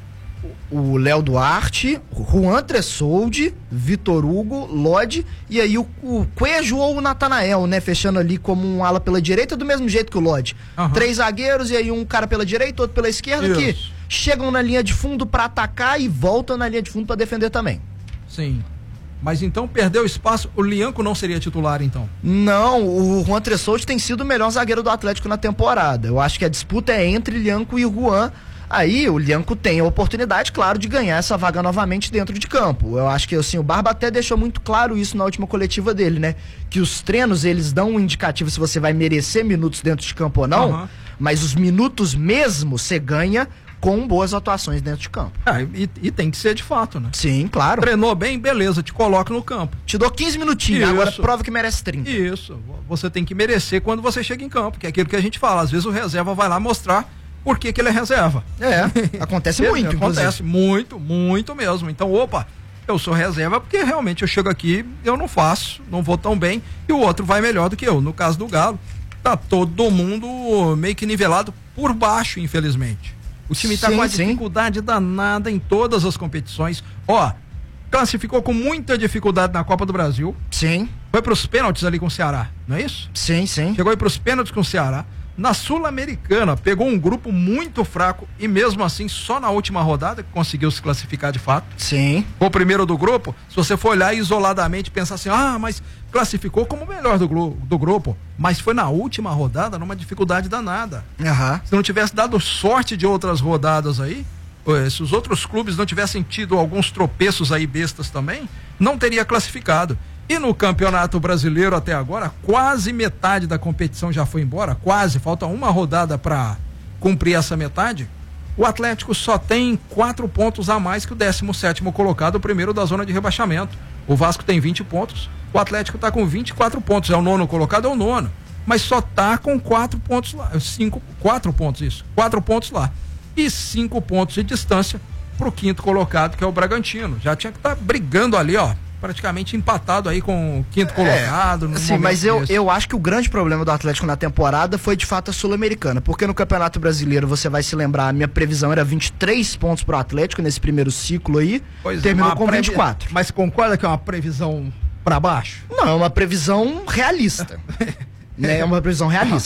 [SPEAKER 1] o Léo Duarte, Juan Tressoldi, Vitor Hugo, Lodi e aí o, o Coelho ou o Natanael, né? Fechando ali como um ala pela direita, do mesmo jeito que o Lodi. Uhum. Três zagueiros e aí um cara pela direita, outro pela esquerda, isso, que chegam na linha de fundo pra atacar e voltam na linha de fundo pra defender também.
[SPEAKER 2] Sim. Mas então perdeu espaço, o Lianco não seria titular então?
[SPEAKER 1] Não, o Juan Tressoldi tem sido o melhor zagueiro do Atlético na temporada. Eu acho que a disputa é entre Lianco e Juan. Aí o Lianco tem a oportunidade, claro, de ganhar essa vaga novamente dentro de campo. Eu acho que assim, o Barba até deixou muito claro isso na última coletiva dele, né? Que os treinos, eles dão um indicativo se você vai merecer minutos dentro de campo ou não, uhum. Mas os minutos mesmo você ganha com boas atuações dentro de campo.
[SPEAKER 2] Ah, e, e tem que ser de fato, né?
[SPEAKER 1] Sim, claro.
[SPEAKER 2] Treinou bem, beleza, te coloca no campo.
[SPEAKER 1] Te dou quinze minutinhos, isso. Agora prova que merece trinta.
[SPEAKER 2] Isso, você tem que merecer quando você chega em campo, que é aquilo que a gente fala, às vezes o reserva vai lá mostrar por que que ele é reserva.
[SPEAKER 1] É, acontece muito,
[SPEAKER 2] acontece muito, muito mesmo. Então, opa, eu sou reserva porque realmente eu chego aqui, eu não faço, não vou tão bem, e o outro vai melhor do que eu. No caso do Galo, tá todo mundo meio que nivelado por baixo, infelizmente. O time está com uma dificuldade danada em todas as competições. Ó, classificou com muita dificuldade na Copa do Brasil.
[SPEAKER 1] Sim.
[SPEAKER 2] Foi para os pênaltis ali com o Ceará, não é isso?
[SPEAKER 1] Sim, sim.
[SPEAKER 2] Chegou aí para os pênaltis com o Ceará. Na Sul-Americana, pegou um grupo muito fraco e mesmo assim, só na última rodada que conseguiu se classificar de fato.
[SPEAKER 1] Sim.
[SPEAKER 2] Foi o primeiro do grupo. Se você for olhar isoladamente e pensar assim, ah, mas classificou como o melhor do, do grupo. Mas foi na última rodada, numa dificuldade danada.
[SPEAKER 1] Uhum.
[SPEAKER 2] Se não tivesse dado sorte de outras rodadas aí, se os outros clubes não tivessem tido alguns tropeços aí bestas também, não teria classificado. E no Campeonato Brasileiro até agora, quase metade da competição já foi embora, quase, falta uma rodada para cumprir essa metade. O Atlético só tem quatro pontos a mais que o décimo sétimo colocado, o primeiro da zona de rebaixamento. O Vasco tem vinte pontos, o Atlético está com vinte e quatro pontos, é o nono colocado, é o nono, mas só tá com quatro pontos lá, cinco, quatro pontos isso, quatro pontos lá, e cinco pontos de distância pro quinto colocado, que é o Bragantino. Já tinha que estar tá brigando ali, ó, praticamente empatado aí com o quinto colocado.
[SPEAKER 1] É, sim, mas eu, eu acho que o grande problema do Atlético na temporada foi de fato a Sul-Americana, porque no Campeonato Brasileiro, você vai se lembrar, a minha previsão era vinte e três pontos pro Atlético nesse primeiro ciclo aí, pois terminou é, com previ... vinte e quatro.
[SPEAKER 2] Mas concorda que é uma previsão para baixo?
[SPEAKER 1] Não, é uma previsão realista. Né? É uma previsão realista.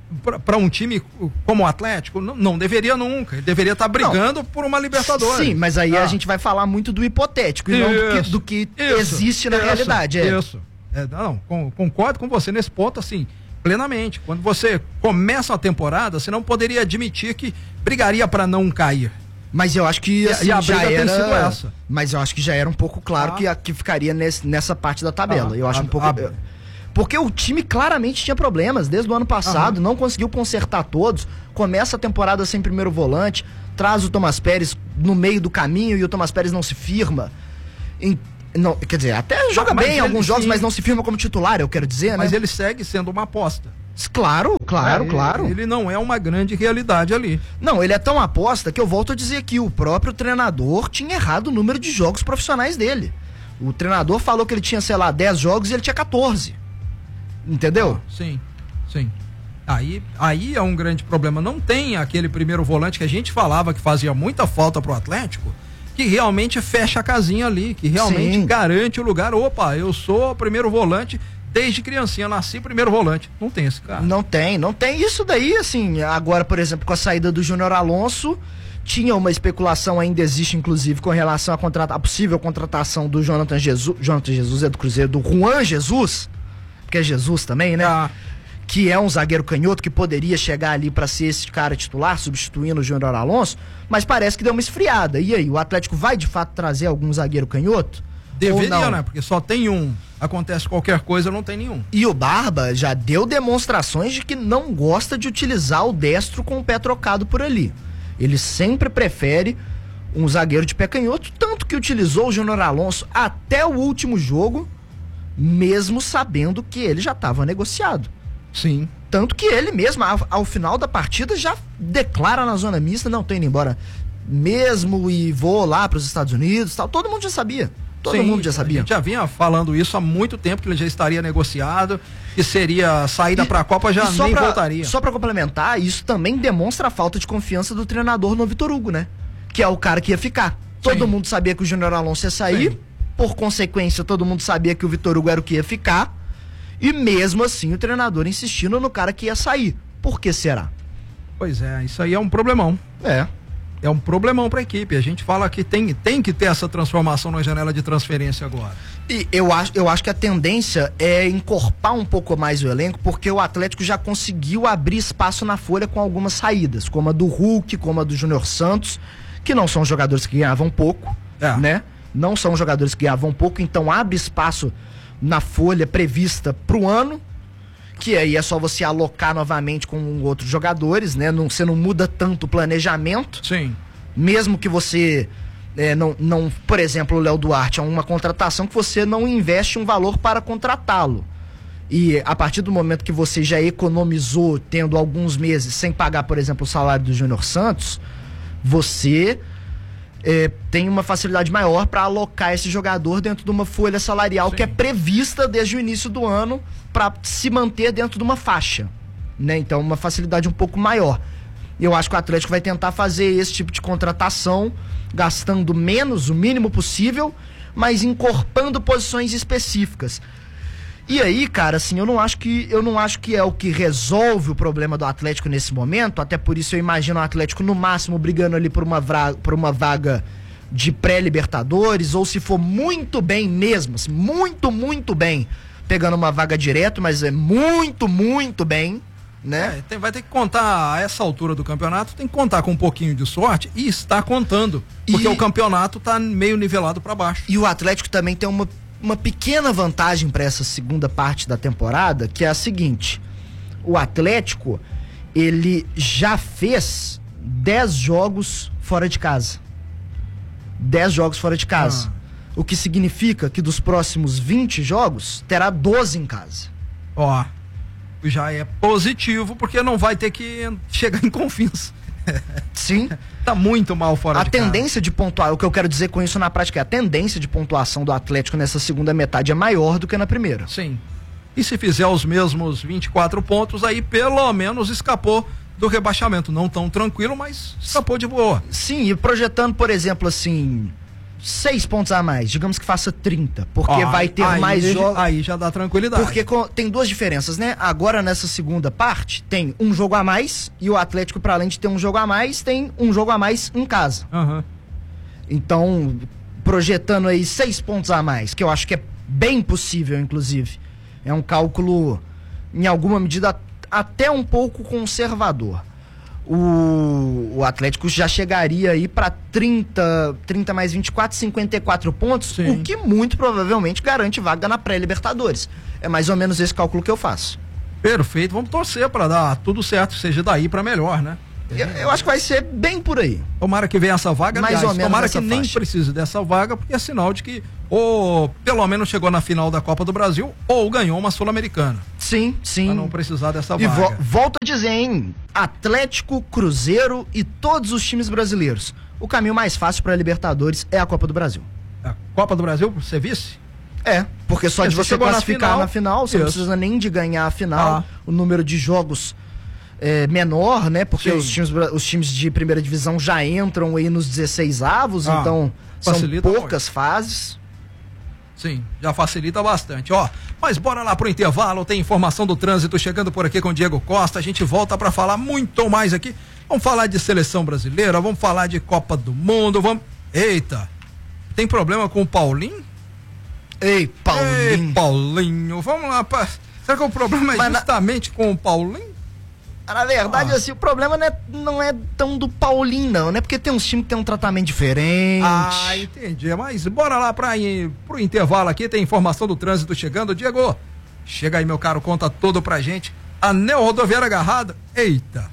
[SPEAKER 2] para um time como o Atlético, não, não deveria nunca. Ele deveria estar tá brigando não. por uma Libertadores.
[SPEAKER 1] Sim, mas aí
[SPEAKER 2] ah.
[SPEAKER 1] a gente vai falar muito do hipotético e
[SPEAKER 2] isso,
[SPEAKER 1] não do que, do que
[SPEAKER 2] isso,
[SPEAKER 1] existe na
[SPEAKER 2] isso,
[SPEAKER 1] realidade. É.
[SPEAKER 2] Isso. É, não, com, concordo com você nesse ponto, assim, plenamente. Quando você começa a temporada, você não poderia admitir que brigaria para não cair.
[SPEAKER 1] Mas eu acho que assim,
[SPEAKER 2] e a
[SPEAKER 1] já
[SPEAKER 2] briga
[SPEAKER 1] era.
[SPEAKER 2] Tem sido essa.
[SPEAKER 1] Mas eu acho que já era um pouco claro
[SPEAKER 2] ah.
[SPEAKER 1] que, que ficaria nesse, nessa parte da tabela.
[SPEAKER 2] Ah,
[SPEAKER 1] eu acho
[SPEAKER 2] ah,
[SPEAKER 1] um pouco.
[SPEAKER 2] ah,
[SPEAKER 1] Porque o time claramente tinha problemas desde o ano passado, ah. não conseguiu consertar todos. Começa a temporada sem primeiro volante, traz o Thomas Pérez no meio do caminho e o Thomas Pérez não se firma. Em, não, quer dizer, até joga ah, bem em alguns jogos, sim. mas não se firma como titular, eu quero dizer,
[SPEAKER 2] mas
[SPEAKER 1] né?
[SPEAKER 2] ele segue sendo uma aposta.
[SPEAKER 1] Claro, claro,
[SPEAKER 2] é,
[SPEAKER 1] claro.
[SPEAKER 2] Ele, ele não é uma grande realidade ali.
[SPEAKER 1] Não, ele é tão aposta que eu volto a dizer que o próprio treinador tinha errado o número de jogos profissionais dele. O treinador falou que ele tinha, sei lá, dez jogos e ele tinha quatorze. Entendeu?
[SPEAKER 2] Ah, sim, sim. Aí, aí é um grande problema. Não tem aquele primeiro volante que a gente falava que fazia muita falta pro Atlético, que realmente fecha a casinha ali, que realmente sim. garante o lugar. Opa, eu sou o primeiro volante desde criancinha, nasci primeiro volante. Não tem esse cara.
[SPEAKER 1] Não tem, não tem. Isso daí, assim, agora, por exemplo, com a saída do Júnior Alonso, tinha uma especulação, ainda existe, inclusive, com relação à contrata- a possível contratação do Jonathan Jesus, Jonathan Jesus é do Cruzeiro, do Juan Jesus, porque é Jesus também, né? Ah. Que é um zagueiro canhoto que poderia chegar ali para ser esse cara titular, substituindo o Júnior Alonso, mas parece que deu uma esfriada. E aí, o Atlético vai de fato trazer algum zagueiro canhoto?
[SPEAKER 2] Deveria, né? Porque só tem um. Acontece qualquer coisa, não tem nenhum.
[SPEAKER 1] E o Barba já deu demonstrações de que não gosta de utilizar o destro com o pé trocado por ali. Ele sempre prefere um zagueiro de pé canhoto, tanto que utilizou o Júnior Alonso até o último jogo, mesmo sabendo que ele já estava negociado.
[SPEAKER 2] Sim.
[SPEAKER 1] Tanto que ele mesmo, ao, ao final da partida, já declara na zona mista, não, tô indo embora mesmo e vou lá para os Estados Unidos, tal. Todo mundo já sabia. Todo
[SPEAKER 2] Sim,
[SPEAKER 1] mundo já sabia.
[SPEAKER 2] A gente já vinha falando isso há muito tempo, que ele já estaria negociado, que seria saída para a Copa, já nem
[SPEAKER 1] pra,
[SPEAKER 2] voltaria.
[SPEAKER 1] Só para complementar, isso também demonstra a falta de confiança do treinador no Vitor Hugo, né? Que é o cara que ia ficar. Todo Sim. mundo sabia que o Júnior Alonso ia sair, Sim. por consequência, todo mundo sabia que o Vitor Hugo era o que ia ficar, e mesmo assim o treinador insistindo no cara que ia sair. Por que será?
[SPEAKER 2] Pois é, isso aí é um problemão.
[SPEAKER 1] É.
[SPEAKER 2] É um problemão para a equipe. A gente fala que tem, tem que ter essa transformação na janela de transferência agora.
[SPEAKER 1] E eu acho, eu acho que a tendência é encorpar um pouco mais o elenco, porque o Atlético já conseguiu abrir espaço na folha com algumas saídas, como a do Hulk, como a do Júnior Santos, que não são jogadores que ganhavam pouco, é. né? Não são jogadores que ganhavam pouco, então abre espaço na folha prevista para o ano, que aí é só você alocar novamente com outros jogadores, né? Não, você não muda tanto o planejamento.
[SPEAKER 2] Sim.
[SPEAKER 1] Mesmo que você é, não, não, por exemplo, o Léo Duarte é uma contratação que você não investe um valor para contratá-lo. E a partir do momento que você já economizou, tendo alguns meses sem pagar, por exemplo, o salário do Júnior Santos, você é, tem uma facilidade maior para alocar esse jogador dentro de uma folha salarial Sim. que é prevista desde o início do ano para se manter dentro de uma faixa, né? Então, uma facilidade um pouco maior. Eu acho que o Atlético vai tentar fazer esse tipo de contratação, gastando menos, o mínimo possível, mas encorpando posições específicas. E aí, cara, assim, eu não acho que eu não acho que é o que resolve o problema do Atlético nesse momento, até por isso eu imagino o Atlético no máximo brigando ali por uma, vra, por uma vaga de pré-Libertadores, ou se for muito bem mesmo, assim, muito, muito bem, pegando uma vaga direto, mas é muito, muito bem, né?
[SPEAKER 2] É, tem, vai ter que contar, a essa altura do campeonato, tem que contar com um pouquinho de sorte, e está contando, porque e... o campeonato está meio nivelado para baixo.
[SPEAKER 1] E o Atlético também tem uma uma pequena vantagem para essa segunda parte da temporada, que é a seguinte: o Atlético, ele já fez dez jogos fora de casa. dez jogos fora de casa. Ah. O que significa que dos próximos vinte jogos, terá doze em casa.
[SPEAKER 2] Ó, já é positivo, porque não vai ter que chegar em Confins.
[SPEAKER 1] Sim.
[SPEAKER 2] Tá muito mal fora
[SPEAKER 1] a
[SPEAKER 2] de
[SPEAKER 1] casa. A tendência de pontuar, o que eu quero dizer com isso na prática é a tendência de pontuação do Atlético nessa segunda metade é maior do que na primeira.
[SPEAKER 2] Sim. E se fizer os mesmos vinte e quatro pontos, aí pelo menos escapou do rebaixamento. Não tão tranquilo, mas escapou de boa.
[SPEAKER 1] Sim, e projetando, por exemplo, assim, seis pontos a mais, digamos que faça trinta, porque
[SPEAKER 2] Ó,
[SPEAKER 1] vai ter
[SPEAKER 2] aí,
[SPEAKER 1] mais jogos.
[SPEAKER 2] Aí já dá tranquilidade.
[SPEAKER 1] Porque co- tem duas diferenças, né? Agora nessa segunda parte tem um jogo a mais e o Atlético, para além de ter um jogo a mais, tem um jogo a mais em casa.
[SPEAKER 2] Uhum.
[SPEAKER 1] Então, projetando aí seis pontos a mais, que eu acho que é bem possível, inclusive. É um cálculo, em alguma medida, até um pouco conservador. O, o Atlético já chegaria aí para trinta, trinta mais vinte e quatro, cinquenta e quatro pontos,
[SPEAKER 2] Sim.
[SPEAKER 1] o que muito provavelmente garante vaga na pré-Libertadores. É mais ou menos esse cálculo que eu faço.
[SPEAKER 2] Perfeito, vamos torcer para dar tudo certo, seja daí para melhor, né?
[SPEAKER 1] Eu, eu acho que vai ser bem por aí.
[SPEAKER 2] Tomara que venha essa vaga,
[SPEAKER 1] Mais
[SPEAKER 2] aliás,
[SPEAKER 1] ou menos
[SPEAKER 2] tomara
[SPEAKER 1] nessa
[SPEAKER 2] que nem
[SPEAKER 1] faixa.
[SPEAKER 2] precise dessa vaga, porque é sinal de que ou pelo menos chegou na final da Copa do Brasil ou ganhou uma Sul-Americana.
[SPEAKER 1] Sim, sim.
[SPEAKER 2] Pra não precisar dessa
[SPEAKER 1] E
[SPEAKER 2] vaga.
[SPEAKER 1] vo volto a dizer, hein? Atlético, Cruzeiro e todos os times brasileiros. O caminho mais fácil para a Libertadores é a Copa do Brasil.
[SPEAKER 2] A Copa do Brasil, você vice?
[SPEAKER 1] É, porque só
[SPEAKER 2] Porque
[SPEAKER 1] de
[SPEAKER 2] você
[SPEAKER 1] você
[SPEAKER 2] chegou na
[SPEAKER 1] classificar
[SPEAKER 2] final,
[SPEAKER 1] na final, você não
[SPEAKER 2] isso.
[SPEAKER 1] precisa nem de ganhar a final.
[SPEAKER 2] Ah.
[SPEAKER 1] O número de jogos é menor, né? Porque
[SPEAKER 2] Sim.
[SPEAKER 1] os times, bra- os times de primeira divisão já entram aí nos dezesseis avos,
[SPEAKER 2] Ah,
[SPEAKER 1] então são
[SPEAKER 2] facilita
[SPEAKER 1] poucas fases.
[SPEAKER 2] Sim, já facilita bastante, ó. Mas bora lá pro intervalo, tem informação do trânsito chegando por aqui com o Diego Costa. A gente volta pra falar muito mais aqui. Vamos falar de seleção brasileira, vamos falar de Copa do Mundo, vamos... Eita, tem problema com o Paulinho?
[SPEAKER 1] Ei, Paulinho.
[SPEAKER 2] Ei, Paulinho, vamos lá, pá. Será que o problema é
[SPEAKER 1] Mas na-
[SPEAKER 2] justamente com o Paulinho?
[SPEAKER 1] Na verdade,
[SPEAKER 2] Ah.
[SPEAKER 1] assim, o problema não é, não é tão do Paulinho, não, né? Porque tem uns times que tem um tratamento diferente.
[SPEAKER 2] Ah, entendi. Mas bora lá para ir pro intervalo aqui, tem informação do trânsito chegando. Diego, chega aí, meu caro, conta tudo pra gente. Anel rodoviário agarrado. Eita.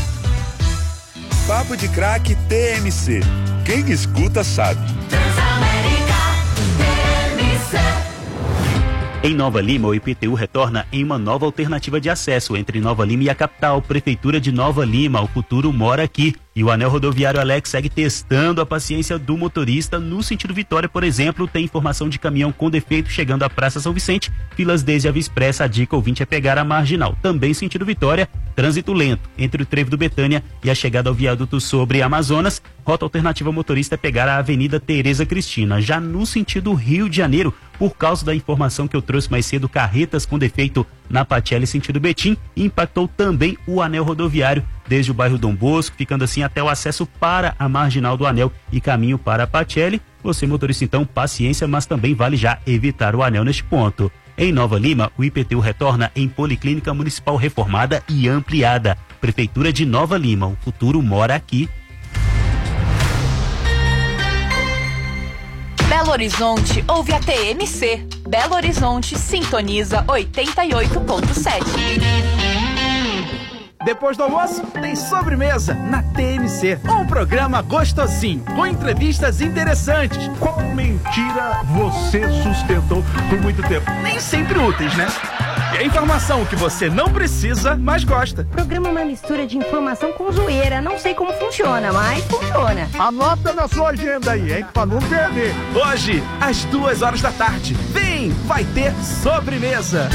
[SPEAKER 5] Papo de Craque T M C. Quem escuta sabe.
[SPEAKER 3] Em Nova Lima, o I P T U retorna em uma nova alternativa de acesso entre Nova Lima e a capital. Prefeitura de Nova Lima, o futuro mora aqui. E o anel rodoviário Alex segue testando a paciência do motorista. No sentido Vitória, por exemplo, tem informação de caminhão com defeito chegando à Praça São Vicente. Filas desde a Via Expressa, a dica ouvinte é pegar a marginal. Também sentido Vitória, trânsito lento entre o trevo do Betânia e a chegada ao viaduto sobre Amazonas. Rota alternativa motorista é pegar a Avenida Tereza Cristina. Já no sentido Rio de Janeiro, por causa da informação que eu trouxe mais cedo, carretas com defeito na Patielli sentido Betim, impactou também o anel rodoviário desde o bairro Dom Bosco, ficando assim até o acesso para a marginal do anel e caminho para a Patielli. Você, motorista, então, paciência, mas também vale já evitar o anel neste ponto. Em Nova Lima, o I P T U retorna em Policlínica Municipal reformada e ampliada. Prefeitura de Nova Lima, o futuro mora aqui.
[SPEAKER 6] Belo Horizonte ouve a T M C. Belo Horizonte sintoniza oitenta e oito ponto sete.
[SPEAKER 7] Depois do almoço, tem sobremesa na T M C. Um programa gostosinho, com entrevistas interessantes.
[SPEAKER 8] Qual mentira você sustentou por muito tempo?
[SPEAKER 7] Nem sempre úteis, né? E a informação que você não precisa, mas gosta.
[SPEAKER 9] O programa é uma mistura de informação com zoeira. Não sei como funciona, mas funciona.
[SPEAKER 8] Anota na sua agenda aí, hein? Pra não perder.
[SPEAKER 7] Hoje, às duas horas da tarde. Vem, vai ter sobremesa.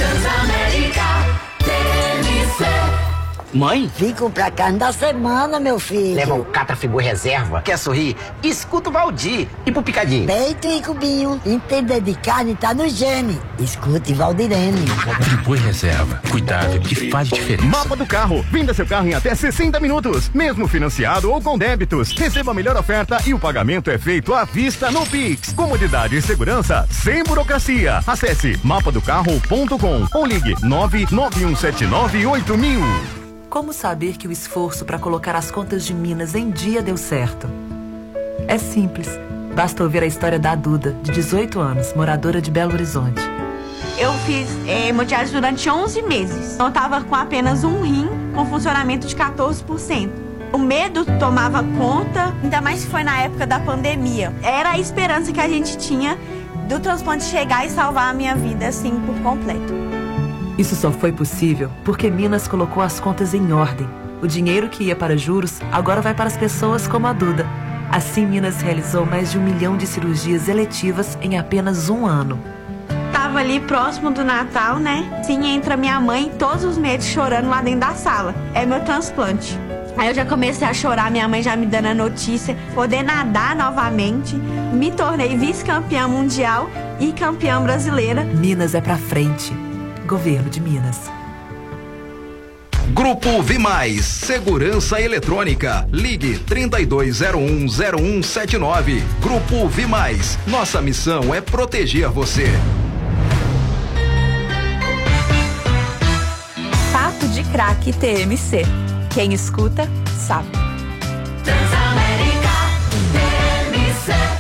[SPEAKER 10] Mãe? Vim comprar carne da semana, meu filho.
[SPEAKER 11] Leva o Catrafigu reserva. Quer sorrir? Escuta o Valdir. E pro picadinho?
[SPEAKER 10] Peito e cubinho. Entender de carne tá no gene. Escute Valdirene.
[SPEAKER 12] Tribui reserva. Cuidado que faz diferença.
[SPEAKER 13] Mapa do carro. Venda seu carro em até sessenta minutos. Mesmo financiado ou com débitos. Receba a melhor oferta e o pagamento é feito à vista no Pix. Comodidade e segurança sem burocracia. Acesse mapa do carro ponto com ou ligue nove nove um sete nove oito mil.
[SPEAKER 14] Como saber que o esforço para colocar as contas de Minas em dia deu certo? É simples. Basta ouvir a história da Duda, de dezoito anos, moradora de Belo Horizonte.
[SPEAKER 15] Eu fiz é, hemodiálise durante onze meses. Eu tava com apenas um rim, com funcionamento de quatorze por cento. O medo tomava conta, ainda mais se foi na época da pandemia. Era a esperança que a gente tinha do transplante chegar e salvar a minha vida, assim, por completo.
[SPEAKER 14] Isso só foi possível porque Minas colocou as contas em ordem. O dinheiro que ia para juros agora vai para as pessoas como a Duda. Assim, Minas realizou mais de um milhão de cirurgias eletivas em apenas um ano.
[SPEAKER 15] Tava ali próximo do Natal, né? Sim, entra minha mãe todos os meses chorando lá dentro da sala. É meu transplante. Aí eu já comecei a chorar, minha mãe já me dando a notícia, poder nadar novamente. Me tornei vice-campeã mundial e campeã brasileira.
[SPEAKER 14] Minas é pra frente. Governo de Minas.
[SPEAKER 16] Grupo Vimais, Segurança Eletrônica. Ligue trinta e dois zero um zero um sete nove. Grupo Vimais, nossa missão é proteger você.
[SPEAKER 6] Papo de Craque T M C. Quem escuta, sabe.
[SPEAKER 7] Transamérica T M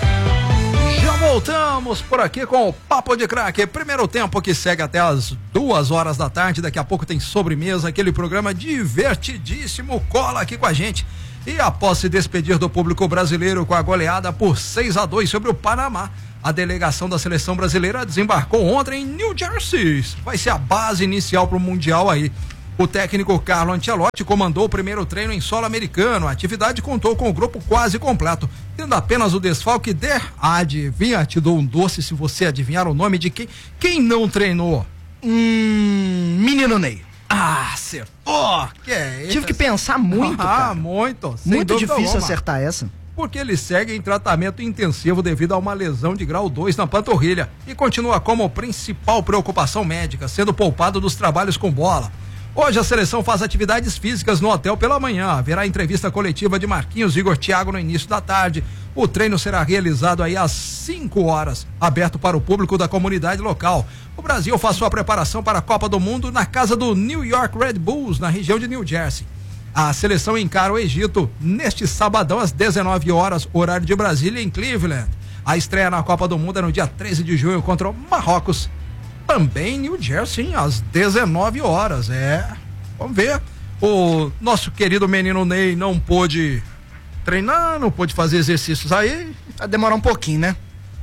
[SPEAKER 7] C.
[SPEAKER 2] Já voltamos por aqui com o Papo de Craque. Primeiro tempo que segue até as duas horas da tarde. Daqui a pouco tem sobremesa, aquele programa divertidíssimo. Cola aqui com a gente. E após se despedir do público brasileiro com a goleada por seis a dois sobre o Panamá, a delegação da seleção brasileira desembarcou ontem em New Jersey. Vai ser a base inicial para o Mundial aí. O técnico Carlo Ancelotti comandou o primeiro treino em solo americano. A atividade contou com o grupo quase completo, tendo apenas o desfalque de... Adivinha, te dou um doce se você adivinhar o nome de quem, quem não treinou.
[SPEAKER 1] Hum, menino Ney.
[SPEAKER 2] Ah, acertou! Que é
[SPEAKER 1] Tive que pensar muito,
[SPEAKER 2] ah,
[SPEAKER 1] cara.
[SPEAKER 2] muito.
[SPEAKER 1] Muito difícil acertar essa.
[SPEAKER 2] Porque ele segue em tratamento intensivo devido a uma lesão de grau dois na panturrilha e continua como principal preocupação médica, sendo poupado dos trabalhos com bola. Hoje a seleção faz atividades físicas no hotel pela manhã. Haverá entrevista coletiva de Marquinhos e Igor Thiago no início da tarde. O treino será realizado aí às cinco horas, aberto para o público da comunidade local. O Brasil faz sua preparação para a Copa do Mundo na casa do New York Red Bulls, na região de New Jersey. A seleção encara o Egito neste sabadão às dezenove horas, horário de Brasília, em Cleveland. A estreia na Copa do Mundo é no dia treze de junho contra o Marrocos. Também em New Jersey, às dezenove horas. É, vamos ver. O nosso querido menino Ney não pôde treinar, não pôde fazer exercícios aí.
[SPEAKER 1] Vai demorar um pouquinho, né?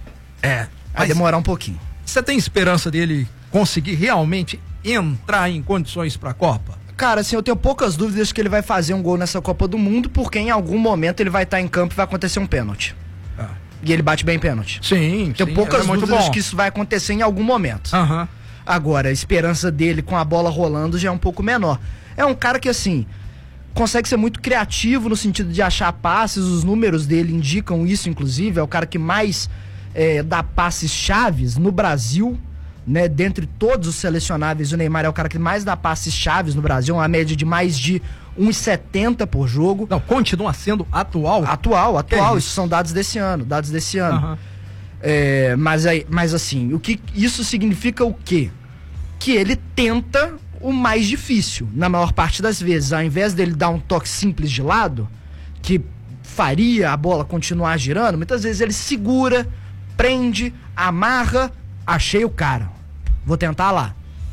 [SPEAKER 2] É.
[SPEAKER 1] Vai demorar um pouquinho.
[SPEAKER 2] Você tem esperança dele conseguir realmente entrar em condições para a Copa?
[SPEAKER 1] Cara, assim, eu tenho poucas dúvidas que ele vai fazer um gol nessa Copa do Mundo, porque em algum momento ele vai estar em campo e vai acontecer um pênalti. Ah. E ele bate bem pênalti.
[SPEAKER 2] Sim,
[SPEAKER 1] Tenho
[SPEAKER 2] sim,
[SPEAKER 1] poucas
[SPEAKER 2] é muito
[SPEAKER 1] dúvidas
[SPEAKER 2] bom.
[SPEAKER 1] que isso vai acontecer em algum momento.
[SPEAKER 2] Uhum.
[SPEAKER 1] Agora, a esperança dele com a bola rolando já é um pouco menor. É um cara que, assim, consegue ser muito criativo no sentido de achar passes, os números dele indicam isso, inclusive. É o cara que mais é, dá passes chaves no Brasil, né? Dentre todos os selecionáveis, o Neymar é o cara que mais dá passes chaves no Brasil, uma média de mais de um e setenta por jogo.
[SPEAKER 2] Não, continua sendo atual?
[SPEAKER 1] Atual, atual.
[SPEAKER 2] É
[SPEAKER 1] isso? isso são dados desse ano, dados desse ano.
[SPEAKER 2] Uhum.
[SPEAKER 1] É, mas, aí, mas assim, o que isso significa o quê? Que ele tenta o mais difícil, na maior parte das vezes. Ao invés dele dar um toque simples de lado, que faria a bola continuar girando, muitas vezes ele segura, prende, amarra, achei o cara, vou tentar lá.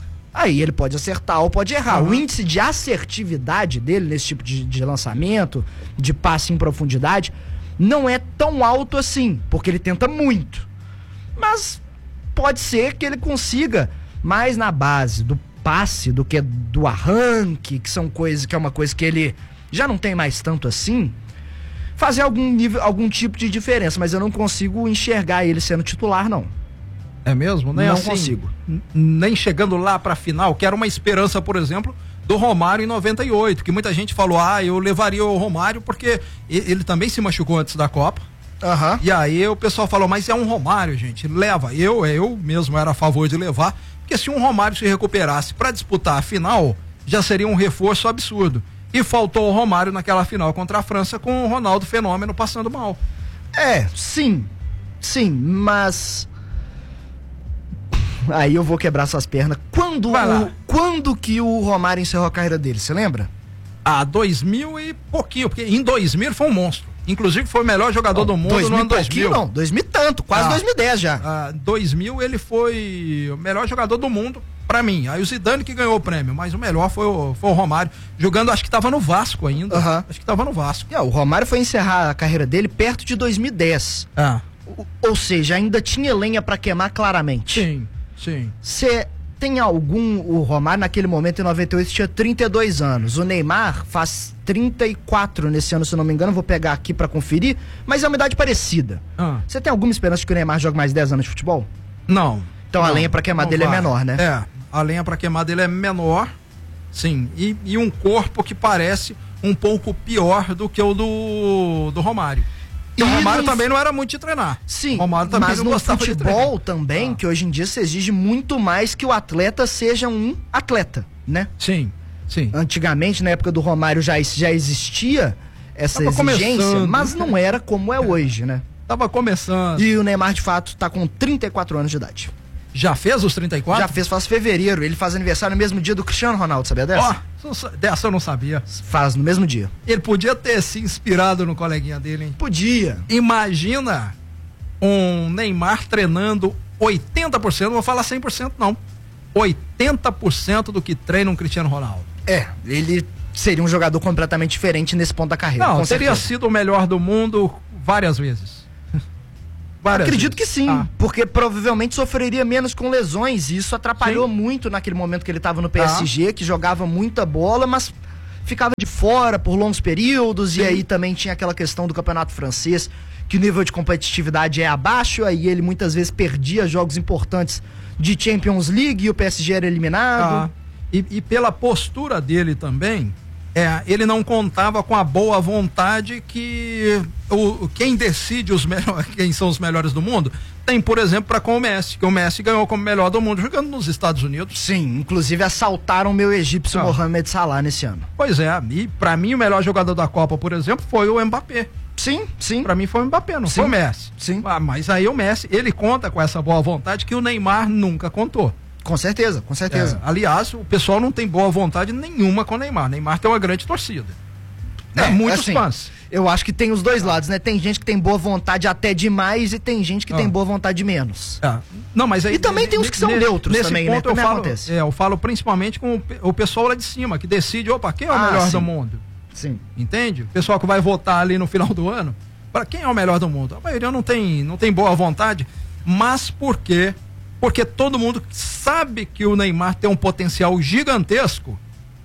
[SPEAKER 1] Aí ele pode acertar ou pode errar. Uhum. O índice de assertividade dele nesse tipo de, de lançamento, de passe em profundidade, não é tão alto assim, porque ele tenta muito. Mas pode ser que ele consiga mais na base do passe do que do arranque, que são coisas que é uma coisa que ele já não tem mais tanto assim, fazer algum nível, algum tipo de diferença, mas eu não consigo enxergar ele sendo titular, não.
[SPEAKER 2] É mesmo? Nem
[SPEAKER 1] não
[SPEAKER 2] assim,
[SPEAKER 1] consigo.
[SPEAKER 2] Nem chegando lá pra final, que era uma esperança, por exemplo, do Romário em noventa e oito, que muita gente falou, ah, eu levaria o Romário porque ele também se machucou antes da Copa.
[SPEAKER 1] Uhum.
[SPEAKER 2] E aí o pessoal falou, mas é um Romário, gente, leva. Eu, eu mesmo era a favor de levar, porque se um Romário se recuperasse pra disputar a final, já seria um reforço absurdo. E faltou o Romário naquela final contra a França com o Ronaldo Fenômeno passando mal.
[SPEAKER 1] É, sim, sim, mas... Aí eu vou quebrar suas pernas. Quando, o, quando que o Romário encerrou a carreira dele, você lembra?
[SPEAKER 2] Ah, dois mil e pouquinho, porque em dois mil ele foi um monstro. Inclusive foi o melhor jogador não, do mundo no ano dois mil.
[SPEAKER 1] Não, dois mil e tanto, quase ah, dois mil e dez já.
[SPEAKER 2] Ah, dois mil ele foi o melhor jogador do mundo pra mim. Aí o Zidane que ganhou o prêmio, mas o melhor foi o, foi o Romário, jogando, acho que tava no Vasco ainda.
[SPEAKER 1] Uhum.
[SPEAKER 2] Acho que tava no Vasco.
[SPEAKER 1] É, o Romário foi encerrar a carreira dele perto de dois mil e dez.
[SPEAKER 2] Ah.
[SPEAKER 1] Ou, ou seja, ainda tinha lenha pra queimar claramente.
[SPEAKER 2] Sim. Sim.
[SPEAKER 1] Você tem algum... O Romário naquele momento em noventa e oito tinha trinta e dois anos. O Neymar faz trinta e quatro nesse ano, se eu não me engano. Vou pegar aqui pra conferir. Mas é uma idade parecida. Você ah. tem alguma esperança de que o Neymar jogue mais dez anos de futebol?
[SPEAKER 2] Não.
[SPEAKER 1] Então
[SPEAKER 2] não,
[SPEAKER 1] a lenha pra queimar dele vai. é menor, né?
[SPEAKER 2] É, a lenha pra queimar dele é menor. Sim. E, e um corpo que parece um pouco pior do que o do, do Romário. E o Romário no... também não era muito de treinar.
[SPEAKER 1] Sim,
[SPEAKER 2] Romário também
[SPEAKER 1] mas
[SPEAKER 2] não
[SPEAKER 1] no
[SPEAKER 2] gostava
[SPEAKER 1] futebol
[SPEAKER 2] de
[SPEAKER 1] também,
[SPEAKER 2] ah.
[SPEAKER 1] que hoje em dia se exige muito mais que o atleta seja um atleta, né?
[SPEAKER 2] Sim, sim.
[SPEAKER 1] Antigamente, na época do Romário, já, já existia essa
[SPEAKER 2] Tava
[SPEAKER 1] exigência,
[SPEAKER 2] começando.
[SPEAKER 1] mas não era como é hoje, né?
[SPEAKER 2] Tava começando.
[SPEAKER 1] E o Neymar, de fato, tá com trinta e quatro anos de idade.
[SPEAKER 2] Já fez os trinta e quatro?
[SPEAKER 1] Já fez, faz fevereiro. Ele faz aniversário no mesmo dia do Cristiano Ronaldo, sabia dessa?
[SPEAKER 2] Ó, oh, dessa eu não sabia.
[SPEAKER 1] Faz no mesmo dia.
[SPEAKER 2] Ele podia ter se inspirado no coleguinha dele, hein?
[SPEAKER 1] Podia.
[SPEAKER 2] Imagina um Neymar treinando oitenta por cento, não vou falar cem por cento não, oitenta por cento do que treina um Cristiano Ronaldo.
[SPEAKER 1] É, ele seria um jogador completamente diferente nesse ponto da carreira.
[SPEAKER 2] Não,
[SPEAKER 1] com
[SPEAKER 2] teria
[SPEAKER 1] certeza.
[SPEAKER 2] sido o melhor do mundo várias vezes. Várias
[SPEAKER 1] Acredito
[SPEAKER 2] vezes.
[SPEAKER 1] que sim,
[SPEAKER 2] ah.
[SPEAKER 1] porque provavelmente sofreria menos com lesões e isso atrapalhou
[SPEAKER 2] sim.
[SPEAKER 1] muito naquele momento que ele estava no P S G, ah. que jogava muita bola, mas ficava de fora por longos períodos. Sim. E aí também tinha aquela questão do campeonato francês, que o nível de competitividade é abaixo, aí ele muitas vezes perdia jogos importantes de Champions League e o P S G era eliminado.
[SPEAKER 2] Ah. E, e pela postura dele também, é, ele não contava com a boa vontade que o, quem decide os melhores, quem são os melhores do mundo, tem, por exemplo, para com o Messi, que o Messi ganhou como melhor do mundo jogando nos Estados Unidos.
[SPEAKER 1] Sim, inclusive assaltaram o meu egípcio ah. Mohamed Salah nesse ano.
[SPEAKER 2] Pois é, e para mim o melhor jogador da Copa, por exemplo, foi o Mbappé.
[SPEAKER 1] Sim, sim.
[SPEAKER 2] Para mim foi o Mbappé, não
[SPEAKER 1] sim.
[SPEAKER 2] foi o Messi.
[SPEAKER 1] Sim.
[SPEAKER 2] Ah, mas aí o Messi, ele conta com essa boa vontade que o Neymar nunca contou.
[SPEAKER 1] Com certeza, com certeza.
[SPEAKER 2] É, aliás, o pessoal não tem boa vontade nenhuma com o Neymar. Neymar tem uma grande torcida. É, é muitos
[SPEAKER 1] assim,
[SPEAKER 2] fãs.
[SPEAKER 1] Eu acho que tem os dois lados, né? Tem gente que tem boa vontade até demais e tem gente que ah. tem boa vontade de menos.
[SPEAKER 2] É. Não, mas aí,
[SPEAKER 1] e também tem uns que são
[SPEAKER 2] nesse,
[SPEAKER 1] neutros
[SPEAKER 2] nesse
[SPEAKER 1] também,
[SPEAKER 2] ponto
[SPEAKER 1] né?
[SPEAKER 2] Eu
[SPEAKER 1] também
[SPEAKER 2] falo,
[SPEAKER 1] acontece.
[SPEAKER 2] É, eu falo principalmente com o, o pessoal lá de cima, que decide, opa, quem é o
[SPEAKER 1] ah,
[SPEAKER 2] melhor
[SPEAKER 1] sim.
[SPEAKER 2] do mundo?
[SPEAKER 1] Sim.
[SPEAKER 2] Entende? O pessoal que vai votar ali no final do ano, para quem é o melhor do mundo? A maioria não tem, não tem boa vontade, mas por quê? Porque todo mundo sabe que o Neymar tem um potencial gigantesco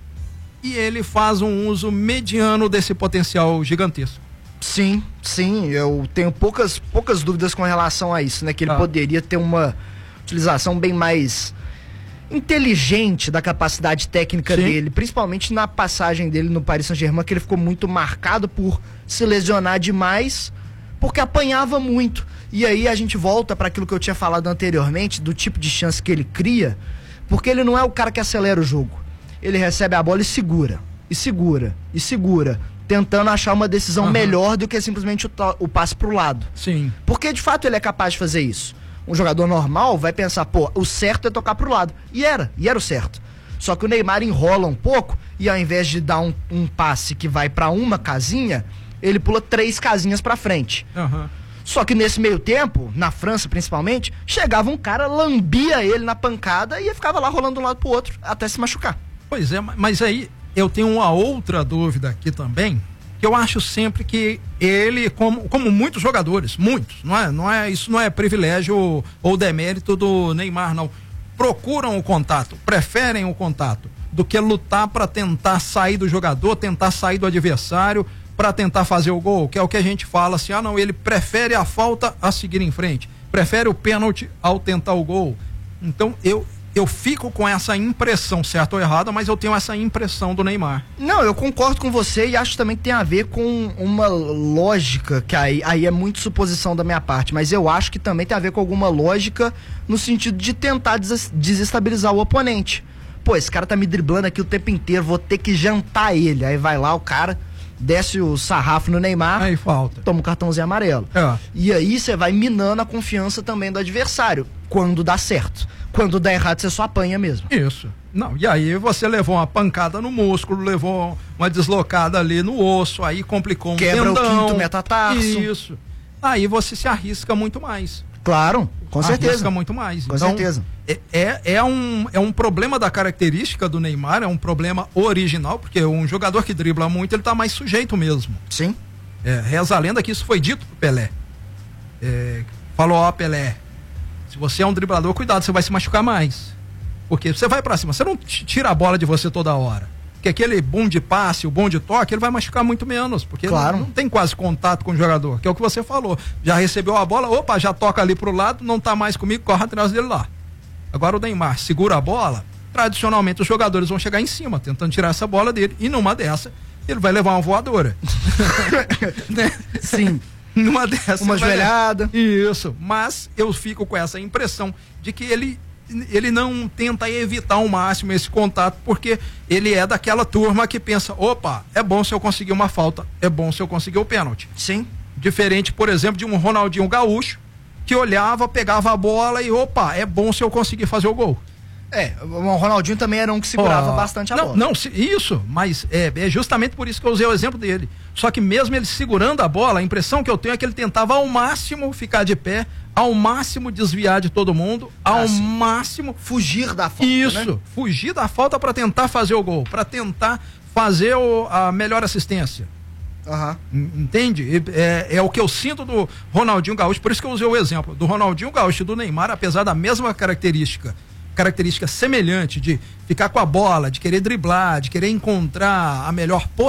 [SPEAKER 2] e ele faz um uso mediano desse potencial gigantesco.
[SPEAKER 1] Sim, sim, eu tenho poucas, poucas dúvidas com relação a isso, né? Que ele ah. poderia ter uma utilização bem mais inteligente da capacidade técnica sim. dele, principalmente na passagem dele no Paris Saint-Germain, que ele ficou muito marcado por se lesionar demais, porque apanhava muito. E aí a gente volta para aquilo que eu tinha falado anteriormente, do tipo de chance que ele cria, porque ele não é o cara que acelera o jogo. Ele recebe a bola e segura, e segura, e segura, tentando achar uma decisão uhum. melhor do que simplesmente o, o passe pro lado.
[SPEAKER 2] Sim.
[SPEAKER 1] Porque de fato ele é capaz de fazer isso. Um jogador normal vai pensar, pô, o certo é tocar pro lado. E era, e era o certo. Só que o Neymar enrola um pouco e ao invés de dar um, um passe que vai para uma casinha, ele pula três casinhas para frente.
[SPEAKER 2] Uhum.
[SPEAKER 1] Só que nesse meio tempo, na França principalmente, chegava um cara, lambia ele na pancada e ficava lá rolando de um lado pro outro até se machucar.
[SPEAKER 2] Pois é, mas aí eu tenho uma outra dúvida aqui também, que eu acho sempre que ele, como, como muitos jogadores, muitos, não é, não é, isso não é privilégio ou, ou demérito do Neymar, não. Procuram o contato, preferem o contato, do que lutar para tentar sair do jogador, tentar sair do adversário, para tentar fazer o gol, que é o que a gente fala assim, ah não, ele prefere a falta a seguir em frente, prefere o pênalti ao tentar o gol. Então eu eu fico com essa impressão, certo ou errada, mas eu tenho essa impressão do Neymar.
[SPEAKER 1] Não, eu concordo com você e acho também que tem a ver com uma lógica, que aí, aí é muito suposição da minha parte, mas eu acho que também tem a ver com alguma lógica no sentido de tentar des desestabilizar o oponente. Pô, esse cara tá me driblando aqui o tempo inteiro, vou ter que jantar ele. Aí vai lá o cara, desce o sarrafo no Neymar,
[SPEAKER 2] aí falta,
[SPEAKER 1] toma um cartãozinho amarelo.
[SPEAKER 2] É.
[SPEAKER 1] E aí você vai minando a confiança também do adversário, quando dá certo. Quando dá errado, você só apanha mesmo.
[SPEAKER 2] Isso. Não, e aí você levou uma pancada no músculo, levou uma deslocada ali no osso, aí complicou um
[SPEAKER 1] Quebra
[SPEAKER 2] tendão.
[SPEAKER 1] o quinto metatarso.
[SPEAKER 2] Isso. Aí você se arrisca muito mais.
[SPEAKER 1] Claro, com certeza.
[SPEAKER 2] Arrisca muito mais.
[SPEAKER 1] Com
[SPEAKER 2] então,
[SPEAKER 1] certeza.
[SPEAKER 2] É, é, é, um, é um problema da característica do Neymar, é um problema original, porque um jogador que dribla muito, ele tá mais sujeito mesmo.
[SPEAKER 1] Sim.
[SPEAKER 2] É, reza a lenda que isso foi dito pro Pelé. É, falou, ó, Pelé, se você é um driblador, cuidado, você vai se machucar mais. Porque você vai pra cima, você não tira a bola de você toda hora. Porque aquele bom de passe, o bom de toque, ele vai machucar muito menos. Porque
[SPEAKER 1] claro.
[SPEAKER 2] não, não tem quase contato com o jogador. Que é o que você falou. Já recebeu a bola, opa, já toca ali pro lado, não tá mais comigo, corre atrás dele lá. Agora o Neymar segura a bola, tradicionalmente os jogadores vão chegar em cima, tentando tirar essa bola dele. E numa dessa, ele vai levar uma voadora. Né?
[SPEAKER 1] Sim.
[SPEAKER 2] Numa dessas.
[SPEAKER 1] Uma joelhada.
[SPEAKER 2] Isso. Mas eu fico com essa impressão de que ele, ele não tenta evitar ao máximo esse contato, porque ele é daquela turma que pensa, opa, é bom se eu conseguir uma falta, é bom se eu conseguir o pênalti.
[SPEAKER 1] Sim.
[SPEAKER 2] Diferente, por exemplo, de um Ronaldinho Gaúcho, que olhava, pegava a bola e, opa, é bom se eu conseguir fazer o gol.
[SPEAKER 1] É, o Ronaldinho também era um que segurava
[SPEAKER 2] oh,
[SPEAKER 1] bastante a
[SPEAKER 2] não,
[SPEAKER 1] bola.
[SPEAKER 2] Não, isso, mas é, é justamente por isso que eu usei o exemplo dele. Só que mesmo ele segurando a bola, a impressão que eu tenho é que ele tentava ao máximo ficar de pé, ao máximo desviar de todo mundo, ao ah, máximo...
[SPEAKER 1] Fugir da falta,
[SPEAKER 2] Isso,
[SPEAKER 1] né?
[SPEAKER 2] fugir da falta para tentar fazer o gol, para tentar fazer o, a melhor assistência.
[SPEAKER 1] Uhum.
[SPEAKER 2] Entende? É, é o que eu sinto do Ronaldinho Gaúcho, por isso que eu usei o exemplo do Ronaldinho Gaúcho e do Neymar, apesar da mesma característica, característica semelhante de ficar com a bola, de querer driblar, de querer encontrar a melhor